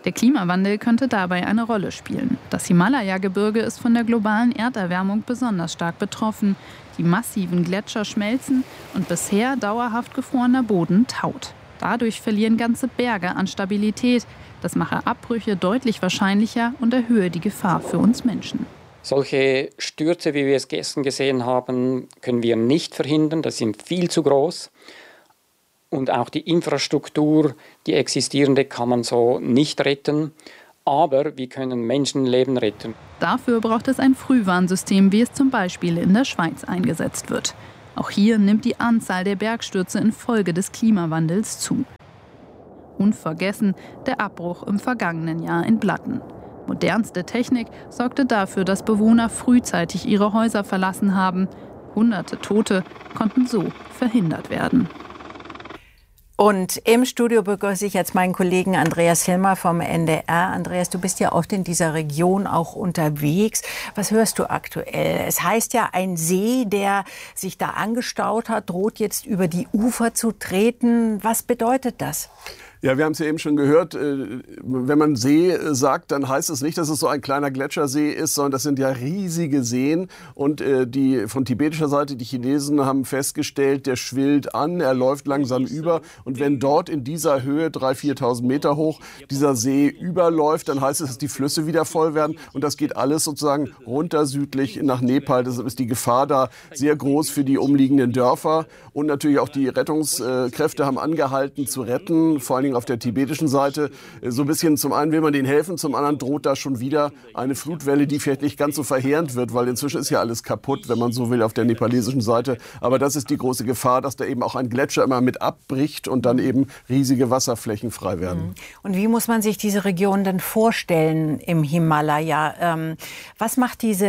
Speaker 8: Der Klimawandel könnte dabei eine Rolle spielen. Das Himalaya-Gebirge ist von der globalen Erderwärmung besonders stark betroffen. Die massiven Gletscher schmelzen und bisher dauerhaft gefrorener Boden taut. Dadurch verlieren ganze Berge an Stabilität. Das mache Abbrüche deutlich wahrscheinlicher und erhöhe die Gefahr für uns Menschen.
Speaker 9: Solche Stürze, wie wir es gestern gesehen haben, können wir nicht verhindern. Das sind viel zu groß. Und auch die Infrastruktur, die existierende, kann man so nicht retten. Aber wir können Menschenleben retten.
Speaker 8: Dafür braucht es ein Frühwarnsystem, wie es zum Beispiel in der Schweiz eingesetzt wird. Auch hier nimmt die Anzahl der Bergstürze infolge des Klimawandels zu. Unvergessen der Abbruch im vergangenen Jahr in Blatten. Modernste Technik sorgte dafür, dass Bewohner frühzeitig ihre Häuser verlassen haben. Hunderte Tote konnten so verhindert werden.
Speaker 2: Und im Studio begrüße ich jetzt meinen Kollegen Andreas Hilmer vom NDR. Andreas, du bist ja oft in dieser Region auch unterwegs. Was hörst du aktuell? Es heißt ja, ein See, der sich da angestaut hat, droht jetzt über die Ufer zu treten. Was bedeutet das?
Speaker 10: Ja, wir haben es ja eben schon gehört, wenn man See sagt, dann heißt es nicht, dass es so ein kleiner Gletschersee ist, sondern das sind ja riesige Seen. Und die von tibetischer Seite, die Chinesen haben festgestellt, der schwillt an, er läuft langsam über. Und wenn dort in dieser Höhe, 3.000, 4.000 Meter hoch, dieser See überläuft, dann heißt es, dass die Flüsse wieder voll werden. Und das geht alles sozusagen runter südlich nach Nepal. Deshalb ist die Gefahr da sehr groß für die umliegenden Dörfer. Und natürlich auch die Rettungskräfte haben angehalten zu retten, vor allen Dingen auf der tibetischen Seite. So ein bisschen, zum einen will man denen helfen, zum anderen droht da schon wieder eine Flutwelle, die vielleicht nicht ganz so verheerend wird, weil inzwischen ist ja alles kaputt, wenn man so will, auf der nepalesischen Seite. Aber das ist die große Gefahr, dass da eben auch ein Gletscher immer mit abbricht und dann eben riesige Wasserflächen frei werden.
Speaker 2: Und wie muss man sich diese Region denn vorstellen im Himalaya? Was macht diese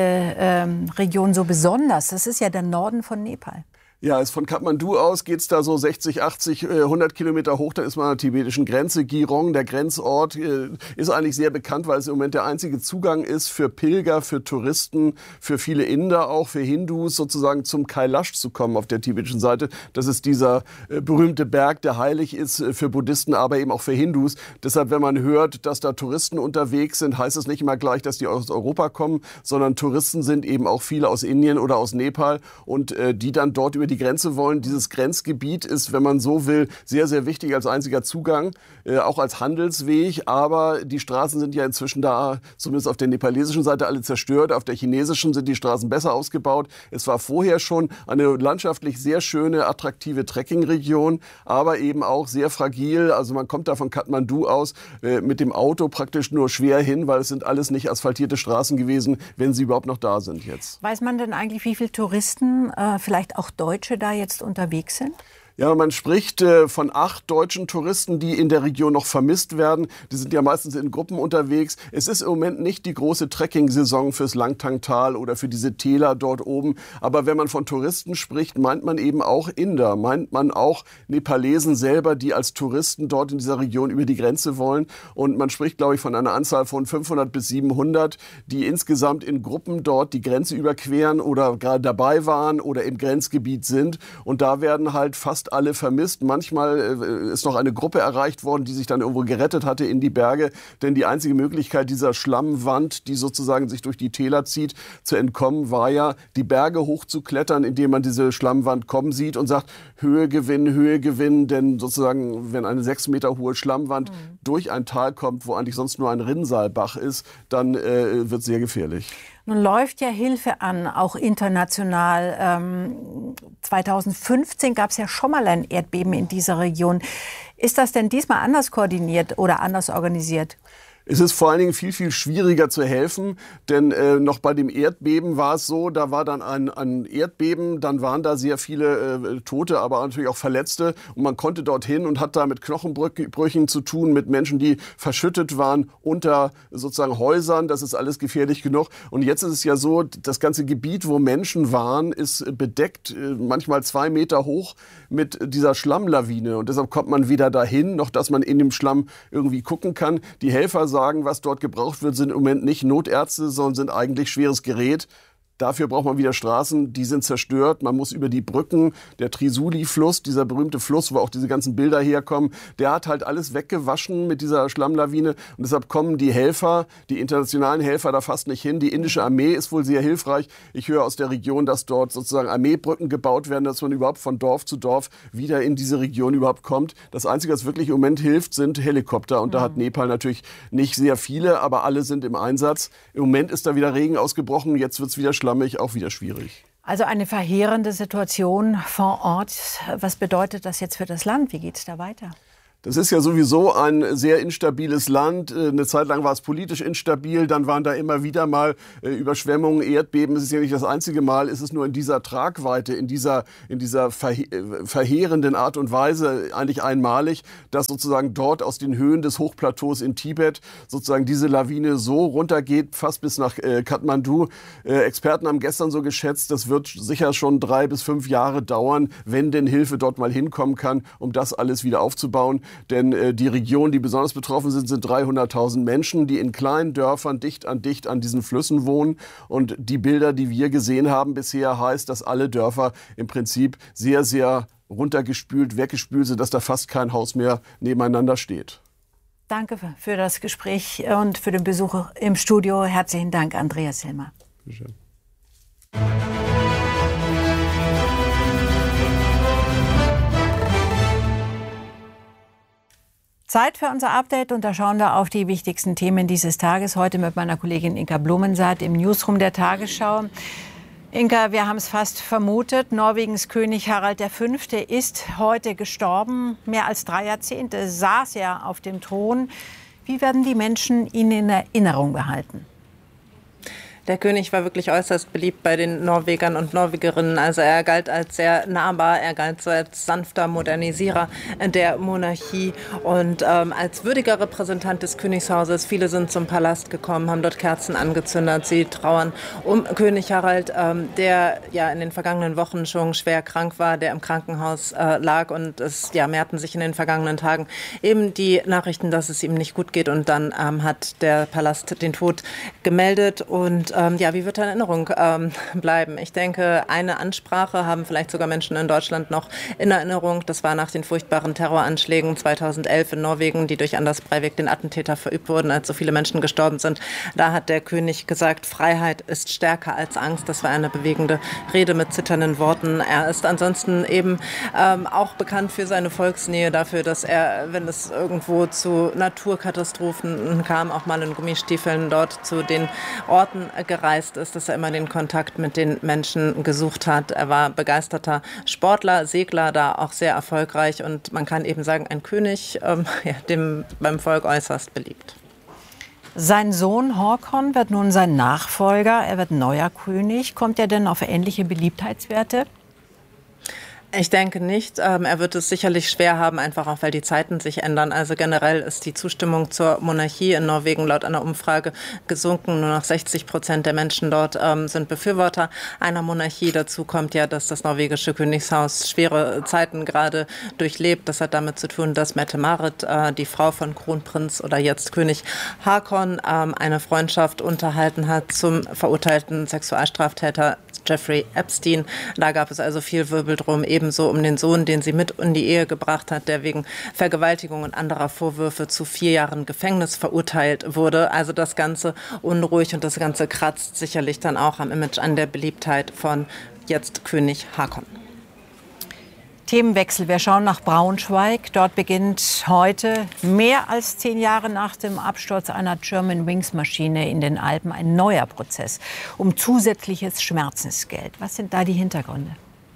Speaker 2: Region so besonders? Das ist ja der Norden von Nepal.
Speaker 10: Ja, von Kathmandu aus geht's da so 60, 80, 100 Kilometer hoch. Da ist man an der tibetischen Grenze. Girong, der Grenzort, ist eigentlich sehr bekannt, weil es im Moment der einzige Zugang ist für Pilger, für Touristen, für viele Inder, auch für Hindus, sozusagen zum Kailash zu kommen auf der tibetischen Seite. Das ist dieser berühmte Berg, der heilig ist für Buddhisten, aber eben auch für Hindus. Deshalb, wenn man hört, dass da Touristen unterwegs sind, heißt es nicht immer gleich, dass die aus Europa kommen, sondern Touristen sind eben auch viele aus Indien oder aus Nepal und die dann dort über die Grenze wollen. Dieses Grenzgebiet ist, wenn man so will, sehr, sehr wichtig als einziger Zugang, auch als Handelsweg. Aber die Straßen sind ja inzwischen da, zumindest auf der nepalesischen Seite, alle zerstört. Auf der chinesischen sind die Straßen besser ausgebaut. Es war vorher schon eine landschaftlich sehr schöne, attraktive Trekkingregion, aber eben auch sehr fragil. Also man kommt da von Kathmandu aus mit dem Auto praktisch nur schwer hin, weil es sind alles nicht asphaltierte Straßen gewesen, wenn sie überhaupt noch da sind jetzt.
Speaker 2: Weiß man denn eigentlich, wie viele Touristen, vielleicht auch Deutsche, da jetzt unterwegs sind?
Speaker 10: Ja, man spricht von 8 deutschen Touristen, die in der Region noch vermisst werden. Die sind ja meistens in Gruppen unterwegs. Es ist im Moment nicht die große Trekking-Saison fürs Langtangtal oder für diese Täler dort oben. Aber wenn man von Touristen spricht, meint man eben auch Inder, meint man auch Nepalesen selber, die als Touristen dort in dieser Region über die Grenze wollen. Und man spricht, glaube ich, von einer Anzahl von 500 bis 700, die insgesamt in Gruppen dort die Grenze überqueren oder gerade dabei waren oder im Grenzgebiet sind. Und da werden halt fast alle vermisst. Manchmal ist noch eine Gruppe erreicht worden, die sich dann irgendwo gerettet hatte in die Berge. Denn die einzige Möglichkeit dieser Schlammwand, die sozusagen sich durch die Täler zieht, zu entkommen, war ja, die Berge hochzuklettern, indem man diese Schlammwand kommen sieht und sagt, Höhe gewinnen. Denn sozusagen, wenn eine 6 Meter hohe Schlammwand durch ein Tal kommt, wo eigentlich sonst nur ein Rinnsaalbach ist, dann wird es sehr gefährlich.
Speaker 2: Nun läuft ja Hilfe an, auch international. 2015 gab es ja schon mal ein Erdbeben in dieser Region. Ist das denn diesmal anders koordiniert oder anders organisiert?
Speaker 10: Es ist vor allen Dingen viel, viel schwieriger zu helfen, denn noch bei dem Erdbeben war es so, da war dann ein Erdbeben, dann waren da sehr viele Tote, aber natürlich auch Verletzte und man konnte dorthin und hat da mit Knochenbrüchen zu tun, mit Menschen, die verschüttet waren unter sozusagen Häusern, das ist alles gefährlich genug. Und jetzt ist es ja so, das ganze Gebiet, wo Menschen waren, ist bedeckt, manchmal 2 Meter hoch mit dieser Schlammlawine und deshalb kommt man weder dahin, noch dass man in dem Schlamm irgendwie gucken kann. Die Helfer sagen, was dort gebraucht wird, sind im Moment nicht Notärzte, sondern sind eigentlich schweres Gerät. Dafür braucht man wieder Straßen, die sind zerstört. Man muss über die Brücken, der Trisuli-Fluss, dieser berühmte Fluss, wo auch diese ganzen Bilder herkommen, der hat halt alles weggewaschen mit dieser Schlammlawine. Und deshalb kommen die Helfer, die internationalen Helfer da fast nicht hin. Die indische Armee ist wohl sehr hilfreich. Ich höre aus der Region, dass dort sozusagen Armeebrücken gebaut werden, dass man überhaupt von Dorf zu Dorf wieder in diese Region überhaupt kommt. Das Einzige, was wirklich im Moment hilft, sind Helikopter. Und da hat Nepal natürlich nicht sehr viele, aber alle sind im Einsatz. Im Moment ist da wieder Regen ausgebrochen. Jetzt wird es wieder schlammig, auch wieder schwierig.
Speaker 2: Also eine verheerende Situation vor Ort. Was bedeutet das jetzt für das Land? Wie geht es da weiter?
Speaker 10: Das ist ja sowieso ein sehr instabiles Land. Eine Zeit lang war es politisch instabil, dann waren da immer wieder mal Überschwemmungen, Erdbeben. Es ist ja nicht das einzige Mal, es ist nur in dieser Tragweite, in dieser verheerenden Art und Weise eigentlich einmalig, dass sozusagen dort aus den Höhen des Hochplateaus in Tibet sozusagen diese Lawine so runtergeht, fast bis nach Kathmandu. Experten haben gestern so geschätzt, das wird sicher schon 3 bis 5 Jahre dauern, wenn denn Hilfe dort mal hinkommen kann, um das alles wieder aufzubauen. Denn die Regionen, die besonders betroffen sind, sind 300.000 Menschen, die in kleinen Dörfern dicht an diesen Flüssen wohnen. Und die Bilder, die wir gesehen haben bisher, heißt, dass alle Dörfer im Prinzip sehr, sehr runtergespült, weggespült sind, dass da fast kein Haus mehr nebeneinander steht.
Speaker 2: Danke für das Gespräch und für den Besuch im Studio. Herzlichen Dank, Andreas Hilmer.
Speaker 10: Bitte schön.
Speaker 2: Zeit für unser Update und da schauen wir auf die wichtigsten Themen dieses Tages. Heute mit meiner Kollegin Inka Blumensaat im Newsroom der Tagesschau. Inka, wir haben es fast vermutet. Norwegens König Harald V. ist heute gestorben. Mehr als 3 Jahrzehnte saß er auf dem Thron. Wie werden die Menschen ihn in Erinnerung behalten?
Speaker 11: Der König war wirklich äußerst beliebt bei den Norwegern und Norwegerinnen. Also er galt als sehr nahbar, er galt so als sanfter Modernisierer der Monarchie und als würdiger Repräsentant des Königshauses. Viele sind zum Palast gekommen, haben dort Kerzen angezündet. Sie trauern um König Harald, der ja in den vergangenen Wochen schon schwer krank war, der im Krankenhaus lag. Und es mehrten sich in den vergangenen Tagen eben die Nachrichten, dass es ihm nicht gut geht. Und dann hat der Palast den Tod gemeldet und wie wird er in Erinnerung bleiben? Ich denke, eine Ansprache haben vielleicht sogar Menschen in Deutschland noch in Erinnerung. Das war nach den furchtbaren Terroranschlägen 2011 in Norwegen, die durch Anders Breivik, den Attentäter, verübt wurden, als so viele Menschen gestorben sind. Da hat der König gesagt, Freiheit ist stärker als Angst. Das war eine bewegende Rede mit zitternden Worten. Er ist ansonsten eben auch bekannt für seine Volksnähe, dafür, dass er, wenn es irgendwo zu Naturkatastrophen kam, auch mal in Gummistiefeln dort zu den Orten gereist ist, dass er immer den Kontakt mit den Menschen gesucht hat. Er war begeisterter Sportler, Segler, da auch sehr erfolgreich und man kann eben sagen, ein König, dem beim Volk äußerst beliebt.
Speaker 2: Sein Sohn Håkon wird nun sein Nachfolger. Er wird neuer König. Kommt er denn auf ähnliche Beliebtheitswerte?
Speaker 11: Ich denke nicht. Er wird es sicherlich schwer haben, einfach auch, weil die Zeiten sich ändern. Also generell ist die Zustimmung zur Monarchie in Norwegen laut einer Umfrage gesunken. Nur noch 60% der Menschen dort sind Befürworter einer Monarchie. Dazu kommt ja, dass das norwegische Königshaus schwere Zeiten gerade durchlebt. Das hat damit zu tun, dass Mette-Marit, die Frau von Kronprinz oder jetzt König Håkon, eine Freundschaft unterhalten hat zum verurteilten Sexualstraftäter Jeffrey Epstein. Da gab es also viel Wirbel drum, ebenso um den Sohn, den sie mit in die Ehe gebracht hat, der wegen Vergewaltigung und anderer Vorwürfe zu 4 Jahren Gefängnis verurteilt wurde. Also das Ganze unruhig und das Ganze kratzt sicherlich dann auch am Image, an der Beliebtheit von jetzt König Håkon.
Speaker 2: Themenwechsel. Wir schauen nach Braunschweig. Dort beginnt heute, mehr als 10 Jahre nach dem Absturz einer Germanwings-Maschine in den Alpen, ein neuer Prozess um zusätzliches Schmerzensgeld. Was sind da die Hintergründe?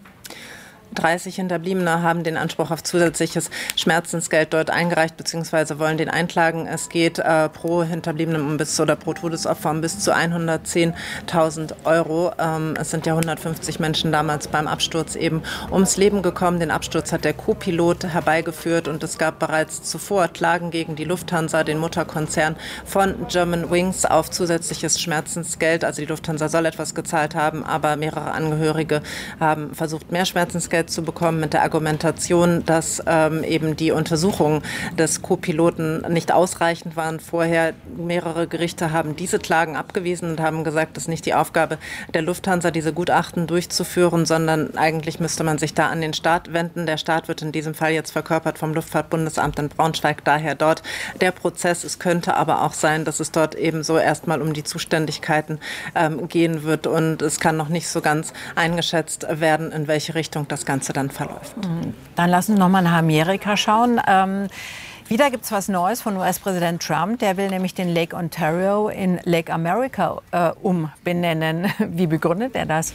Speaker 11: 30 Hinterbliebene haben den Anspruch auf zusätzliches Schmerzensgeld dort eingereicht bzw. wollen den einklagen. Es geht pro Hinterbliebenen pro Todesopfer um bis zu 110.000 Euro. Es sind ja 150 Menschen damals beim Absturz eben ums Leben gekommen. Den Absturz hat der Co-Pilot herbeigeführt und es gab bereits zuvor Klagen gegen die Lufthansa, den Mutterkonzern von Germanwings, auf zusätzliches Schmerzensgeld. Also die Lufthansa soll etwas gezahlt haben, aber mehrere Angehörige haben versucht, mehr Schmerzensgeld Bußgeld zu bekommen mit der Argumentation, dass eben die Untersuchungen des Co-Piloten nicht ausreichend waren vorher. Mehrere Gerichte haben diese Klagen abgewiesen und haben gesagt, das ist nicht die Aufgabe der Lufthansa, diese Gutachten durchzuführen, sondern eigentlich müsste man sich da an den Staat wenden. Der Staat wird in diesem Fall jetzt verkörpert vom Luftfahrtbundesamt in Braunschweig, daher dort der Prozess. Es könnte aber auch sein, dass es dort ebenso erstmal um die Zuständigkeiten gehen wird und es kann noch nicht so ganz eingeschätzt werden, in welche Richtung das Ganze dann verläuft.
Speaker 2: Dann lassen wir noch mal nach Amerika schauen. Wieder gibt es was Neues von US-Präsident Trump. Der will nämlich den Lake Ontario in Lake America umbenennen. Wie begründet er das?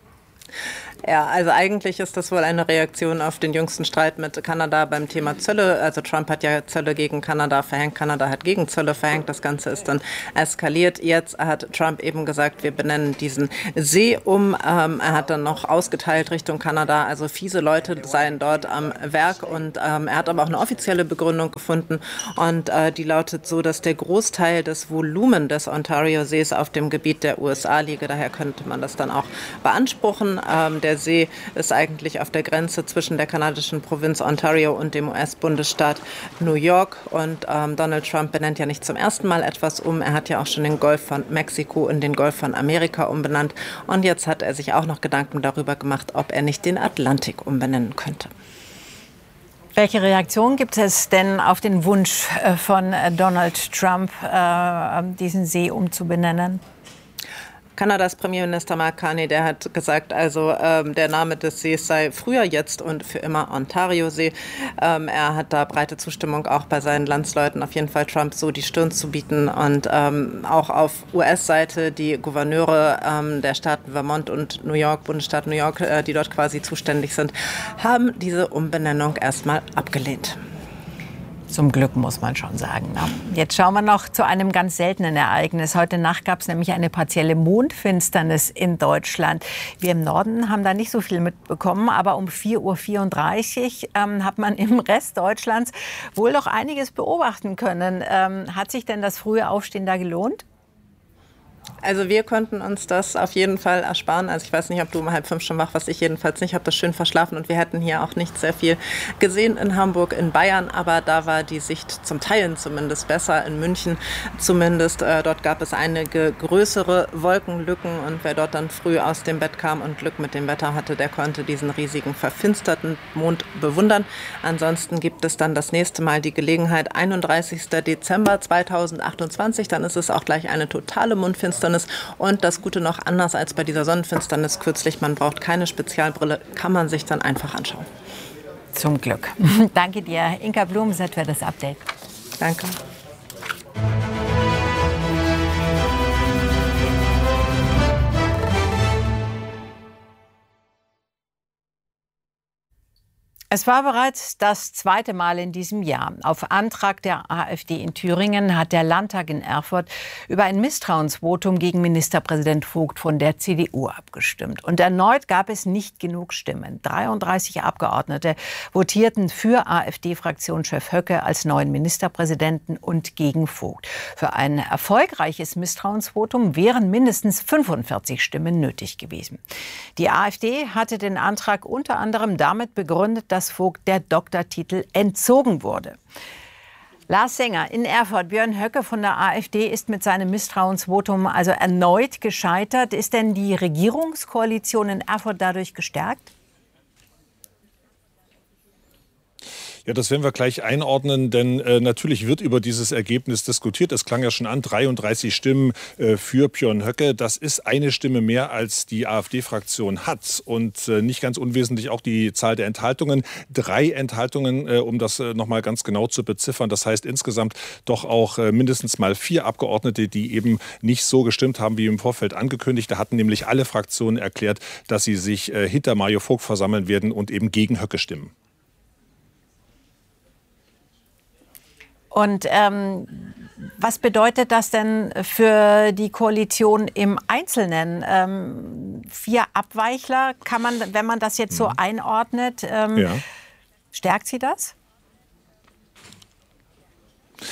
Speaker 11: Ja, also eigentlich ist das wohl eine Reaktion auf den jüngsten Streit mit Kanada beim Thema Zölle. Also Trump hat ja Zölle gegen Kanada verhängt, Kanada hat gegen Zölle verhängt. Das Ganze ist dann eskaliert. Jetzt hat Trump eben gesagt, wir benennen diesen See um. Er hat dann noch ausgeteilt Richtung Kanada. Also fiese Leute seien dort am Werk und er hat aber auch eine offizielle Begründung gefunden und die lautet so, dass der Großteil des Volumen des Ontario-Sees auf dem Gebiet der USA liege. Daher könnte man das dann auch beanspruchen. Der See ist eigentlich auf der Grenze zwischen der kanadischen Provinz Ontario und dem US-Bundesstaat New York. Und Donald Trump benennt ja nicht zum ersten Mal etwas um. Er hat ja auch schon den Golf von Mexiko in den Golf von Amerika umbenannt. Und jetzt hat er sich auch noch Gedanken darüber gemacht, ob er nicht den Atlantik umbenennen könnte.
Speaker 2: Welche Reaktion gibt es denn auf den Wunsch von Donald Trump, diesen See umzubenennen?
Speaker 11: Kanadas Premierminister Mark Carney, der hat gesagt, also der Name des Sees sei früher, jetzt und für immer Ontario-See. Er hat da breite Zustimmung auch bei seinen Landsleuten, auf jeden Fall Trump so die Stirn zu bieten. Und auch auf US-Seite die Gouverneure der Staaten Vermont und New York, Bundesstaat New York, die dort quasi zuständig sind, haben diese Umbenennung erstmal abgelehnt.
Speaker 2: Zum Glück, muss man schon sagen. Jetzt schauen wir noch zu einem ganz seltenen Ereignis. Heute Nacht gab es nämlich eine partielle Mondfinsternis in Deutschland. Wir im Norden haben da nicht so viel mitbekommen, aber um 4:34 Uhr hat man im Rest Deutschlands wohl doch einiges beobachten können. Hat sich denn das frühe Aufstehen da gelohnt?
Speaker 11: Also wir konnten uns das auf jeden Fall ersparen. Also ich weiß nicht, ob du um 4:30 schon wach warst, ich jedenfalls nicht. Ich habe das schön verschlafen und wir hätten hier auch nicht sehr viel gesehen in Hamburg, in Bayern. Aber da war die Sicht zum Teilen zumindest besser, in München zumindest. Dort gab es einige größere Wolkenlücken und wer dort dann früh aus dem Bett kam und Glück mit dem Wetter hatte, der konnte diesen riesigen verfinsterten Mond bewundern. Ansonsten gibt es dann das nächste Mal die Gelegenheit, 31. Dezember 2028. Dann ist es auch gleich eine totale Mondfinsternis. Und das Gute noch, anders als bei dieser Sonnenfinsternis kürzlich, man braucht keine Spezialbrille, kann man sich dann einfach anschauen.
Speaker 2: Zum Glück. Danke dir, Inka Blumenset, für das Update.
Speaker 11: Danke.
Speaker 2: Es war bereits das zweite Mal in diesem Jahr. Auf Antrag der AfD in Thüringen hat der Landtag in Erfurt über ein Misstrauensvotum gegen Ministerpräsident Vogt von der CDU abgestimmt. Und erneut gab es nicht genug Stimmen. 33 Abgeordnete votierten für AfD-Fraktionschef Höcke als neuen Ministerpräsidenten und gegen Vogt. Für ein erfolgreiches Misstrauensvotum wären mindestens 45 Stimmen nötig gewesen. Die AfD hatte den Antrag unter anderem damit begründet, dass Vogt der Doktortitel entzogen wurde. Lars Sänger in Erfurt. Björn Höcke von der AfD ist mit seinem Misstrauensvotum also erneut gescheitert. Ist denn die Regierungskoalition in Erfurt dadurch gestärkt?
Speaker 12: Ja, das werden wir gleich einordnen, denn natürlich wird über dieses Ergebnis diskutiert. Es klang ja schon an, 33 Stimmen für Björn Höcke. Das ist eine Stimme mehr, als die AfD-Fraktion hat. Und nicht ganz unwesentlich auch die Zahl der Enthaltungen. 3 Enthaltungen, um das nochmal ganz genau zu beziffern. Das heißt insgesamt doch auch mindestens mal 4 Abgeordnete, die eben nicht so gestimmt haben, wie im Vorfeld angekündigt. Da hatten nämlich alle Fraktionen erklärt, dass sie sich hinter Mario Vogt versammeln werden und eben gegen Höcke stimmen.
Speaker 2: Und was bedeutet das denn für die Koalition im Einzelnen? 4 Abweichler, kann man, wenn man das jetzt so einordnet, stärkt sie das?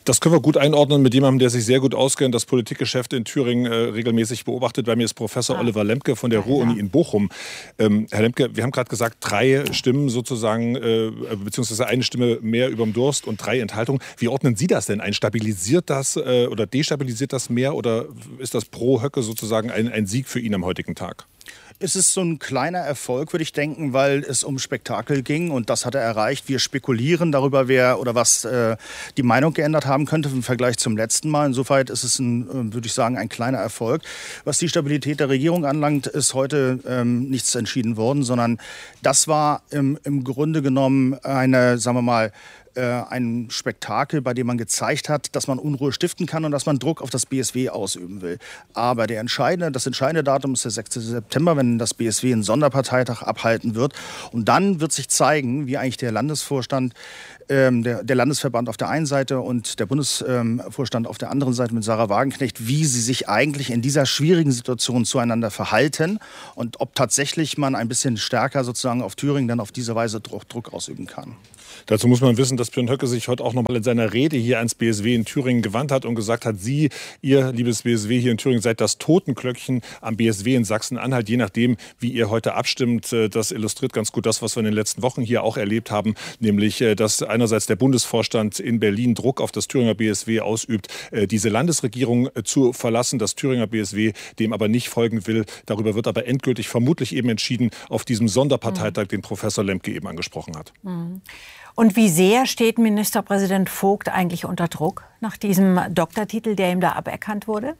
Speaker 12: Das können wir gut einordnen mit jemandem, der sich sehr gut auskennt, das Politikgeschäft in Thüringen regelmäßig beobachtet. Bei mir ist Professor Oliver Lemke von der Ruhr-Uni in Bochum. Herr Lemke, wir haben gerade gesagt, 3 Stimmen sozusagen, beziehungsweise eine Stimme mehr überm Durst und 3 Enthaltungen. Wie ordnen Sie das denn ein? Stabilisiert das oder destabilisiert das mehr oder ist das pro Höcke sozusagen ein Sieg für ihn am heutigen Tag?
Speaker 13: Es ist so ein kleiner Erfolg, würde ich denken, weil es um Spektakel ging und das hat er erreicht. Wir spekulieren darüber, wer oder was die Meinung geändert haben könnte im Vergleich zum letzten Mal. Insofern ist es, würde ich sagen, ein kleiner Erfolg. Was die Stabilität der Regierung anlangt, ist heute nichts entschieden worden, sondern das war im Grunde genommen eine, sagen wir mal, ein Spektakel, bei dem man gezeigt hat, dass man Unruhe stiften kann und dass man Druck auf das BSW ausüben will. Aber das entscheidende Datum ist der 6. September, wenn das BSW einen Sonderparteitag abhalten wird. Und dann wird sich zeigen, wie eigentlich der Landesvorstand, der Landesverband auf der einen Seite und der Bundesvorstand auf der anderen Seite mit Sarah Wagenknecht, wie sie sich eigentlich in dieser schwierigen Situation zueinander verhalten und ob tatsächlich man ein bisschen stärker sozusagen auf Thüringen dann auf diese Weise Druck ausüben kann.
Speaker 12: Dazu muss man wissen, dass Björn Höcke sich heute auch noch mal in seiner Rede hier ans BSW in Thüringen gewandt hat und gesagt hat, Sie, Ihr liebes BSW hier in Thüringen, seid das Totenglöckchen am BSW in Sachsen-Anhalt, je nachdem, wie ihr heute abstimmt. Das illustriert ganz gut das, was wir in den letzten Wochen hier auch erlebt haben, nämlich, dass einerseits der Bundesvorstand in Berlin Druck auf das Thüringer BSW ausübt, diese Landesregierung zu verlassen, das Thüringer BSW dem aber nicht folgen will. Darüber wird aber endgültig vermutlich eben entschieden auf diesem Sonderparteitag, den Professor Lemke eben angesprochen hat.
Speaker 2: Und wie sehr steht Ministerpräsident Vogt eigentlich unter Druck nach diesem Doktortitel, der ihm da aberkannt wurde?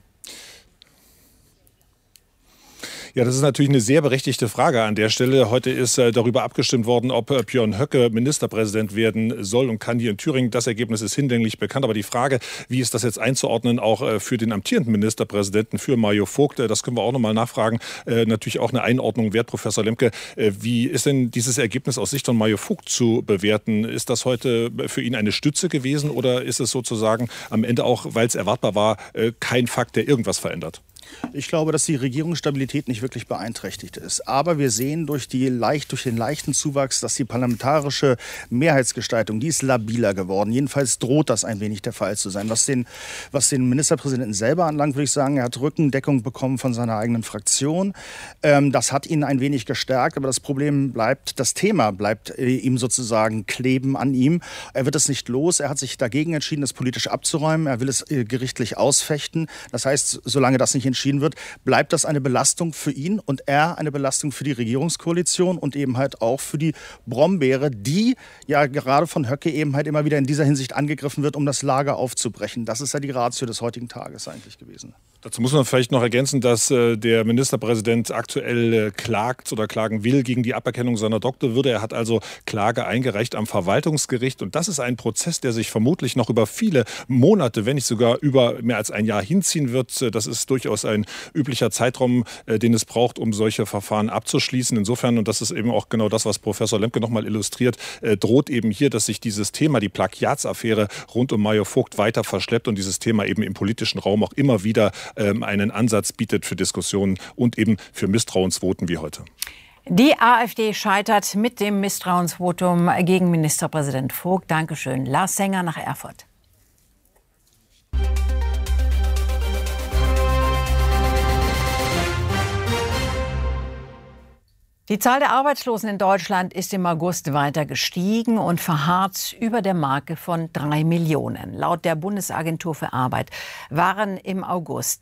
Speaker 12: Ja, das ist natürlich eine sehr berechtigte Frage an der Stelle. Heute ist darüber abgestimmt worden, ob Björn Höcke Ministerpräsident werden soll und kann hier in Thüringen. Das Ergebnis ist hinlänglich bekannt. Aber die Frage, wie ist das jetzt einzuordnen, auch für den amtierenden Ministerpräsidenten, für Mario Vogt, das können wir auch noch mal nachfragen. Natürlich auch eine Einordnung wert, Professor Lemke. Wie ist denn dieses Ergebnis aus Sicht von Mario Vogt zu bewerten? Ist das heute für ihn eine Stütze gewesen oder ist es sozusagen am Ende auch, weil es erwartbar war, kein Fakt, der irgendwas verändert?
Speaker 13: Ich glaube, dass die Regierungsstabilität nicht wirklich beeinträchtigt ist. Aber wir sehen durch den leichten Zuwachs, dass die parlamentarische Mehrheitsgestaltung, die ist labiler geworden. Jedenfalls droht das ein wenig der Fall zu sein. Was den Ministerpräsidenten selber anlangt, würde ich sagen, er hat Rückendeckung bekommen von seiner eigenen Fraktion. Das hat ihn ein wenig gestärkt. Aber das Problem bleibt, das Thema bleibt ihm sozusagen kleben an ihm. Er wird es nicht los. Er hat sich dagegen entschieden, das politisch abzuräumen. Er will es gerichtlich ausfechten. Das heißt, solange das nicht entschieden wird, bleibt das eine Belastung für ihn und er eine Belastung für die Regierungskoalition und eben halt auch für die Brombeere, die ja gerade von Höcke eben halt immer wieder in dieser Hinsicht angegriffen wird, um das Lager aufzubrechen. Das ist ja die Ratio des heutigen Tages eigentlich gewesen.
Speaker 12: Dazu muss man vielleicht noch ergänzen, dass der Ministerpräsident aktuell klagt oder klagen will gegen die Aberkennung seiner Doktorwürde. Er hat also Klage eingereicht am Verwaltungsgericht. Und das ist ein Prozess, der sich vermutlich noch über viele Monate, wenn nicht sogar über mehr als ein Jahr hinziehen wird. Das ist durchaus ein üblicher Zeitraum, den es braucht, um solche Verfahren abzuschließen. Insofern, und das ist eben auch genau das, was Professor Lemke nochmal illustriert, droht eben hier, dass sich dieses Thema, die Plagiatsaffäre rund um Mario Vogt weiter verschleppt und dieses Thema eben im politischen Raum auch immer wieder einen Ansatz bietet für Diskussionen und eben für Misstrauensvoten wie heute.
Speaker 2: Die AfD scheitert mit dem Misstrauensvotum gegen Ministerpräsident Vogt. Dankeschön. Lars Sänger nach Erfurt. Die Zahl der Arbeitslosen in Deutschland ist im August weiter gestiegen und verharrt über der Marke von 3 Millionen. Laut der Bundesagentur für Arbeit waren im August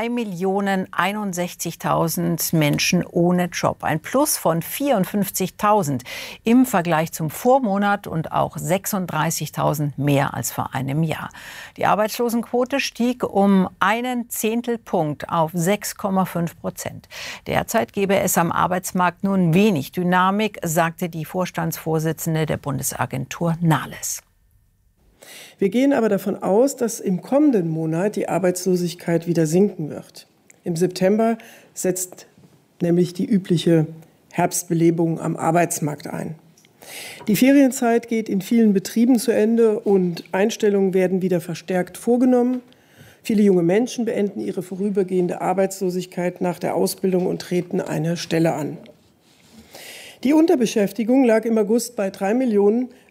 Speaker 2: 3.061.000 Menschen ohne Job. Ein Plus von 54.000 im Vergleich zum Vormonat und auch 36.000 mehr als vor einem Jahr. Die Arbeitslosenquote stieg um einen Zehntelpunkt auf 6,5%. Derzeit gebe es am Arbeitsmarkt nun wenig Dynamik, sagte die Vorstandsvorsitzende der Bundesagentur Nahles.
Speaker 14: Wir gehen aber davon aus, dass im kommenden Monat die Arbeitslosigkeit wieder sinken wird. Im September setzt nämlich die übliche Herbstbelebung am Arbeitsmarkt ein. Die Ferienzeit geht in vielen Betrieben zu Ende und Einstellungen werden wieder verstärkt vorgenommen. Viele junge Menschen beenden ihre vorübergehende Arbeitslosigkeit nach der Ausbildung und treten eine Stelle an. Die Unterbeschäftigung lag im August bei 3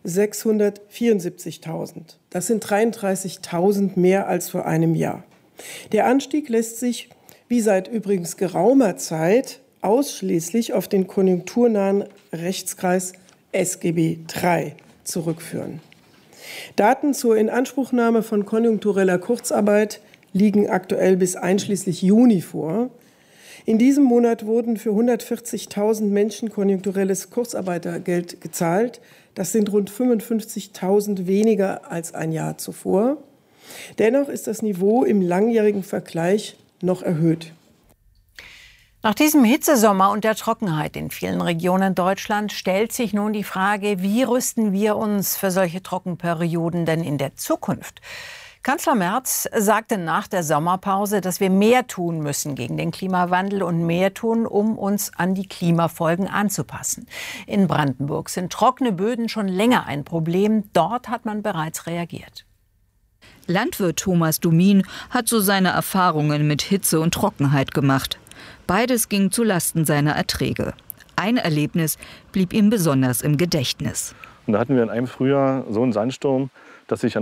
Speaker 14: 674.000. Das sind 33.000 mehr als vor einem Jahr. Der Anstieg lässt sich, wie seit übrigens geraumer Zeit, ausschließlich auf den konjunkturnahen Rechtskreis SGB III zurückführen. Daten zur Inanspruchnahme von konjunktureller Kurzarbeit liegen aktuell bis einschließlich Juni vor. In diesem Monat wurden für 140.000 Menschen konjunkturelles Kurzarbeitergeld gezahlt. Das sind rund 55.000 weniger als ein Jahr zuvor. Dennoch ist das Niveau im langjährigen Vergleich noch erhöht.
Speaker 2: Nach diesem Hitzesommer und der Trockenheit in vielen Regionen Deutschlands stellt sich nun die Frage, wie rüsten wir uns für solche Trockenperioden denn in der Zukunft? Kanzler Merz sagte nach der Sommerpause, dass wir mehr tun müssen gegen den Klimawandel und mehr tun, um uns an die Klimafolgen anzupassen. In Brandenburg sind trockene Böden schon länger ein Problem. Dort hat man bereits reagiert.
Speaker 15: Landwirt Thomas Dumin hat so seine Erfahrungen mit Hitze und Trockenheit gemacht. Beides ging zu Lasten seiner Erträge. Ein Erlebnis blieb ihm besonders im Gedächtnis.
Speaker 16: Und da hatten wir in einem Frühjahr so einen Sandsturm, dass sich an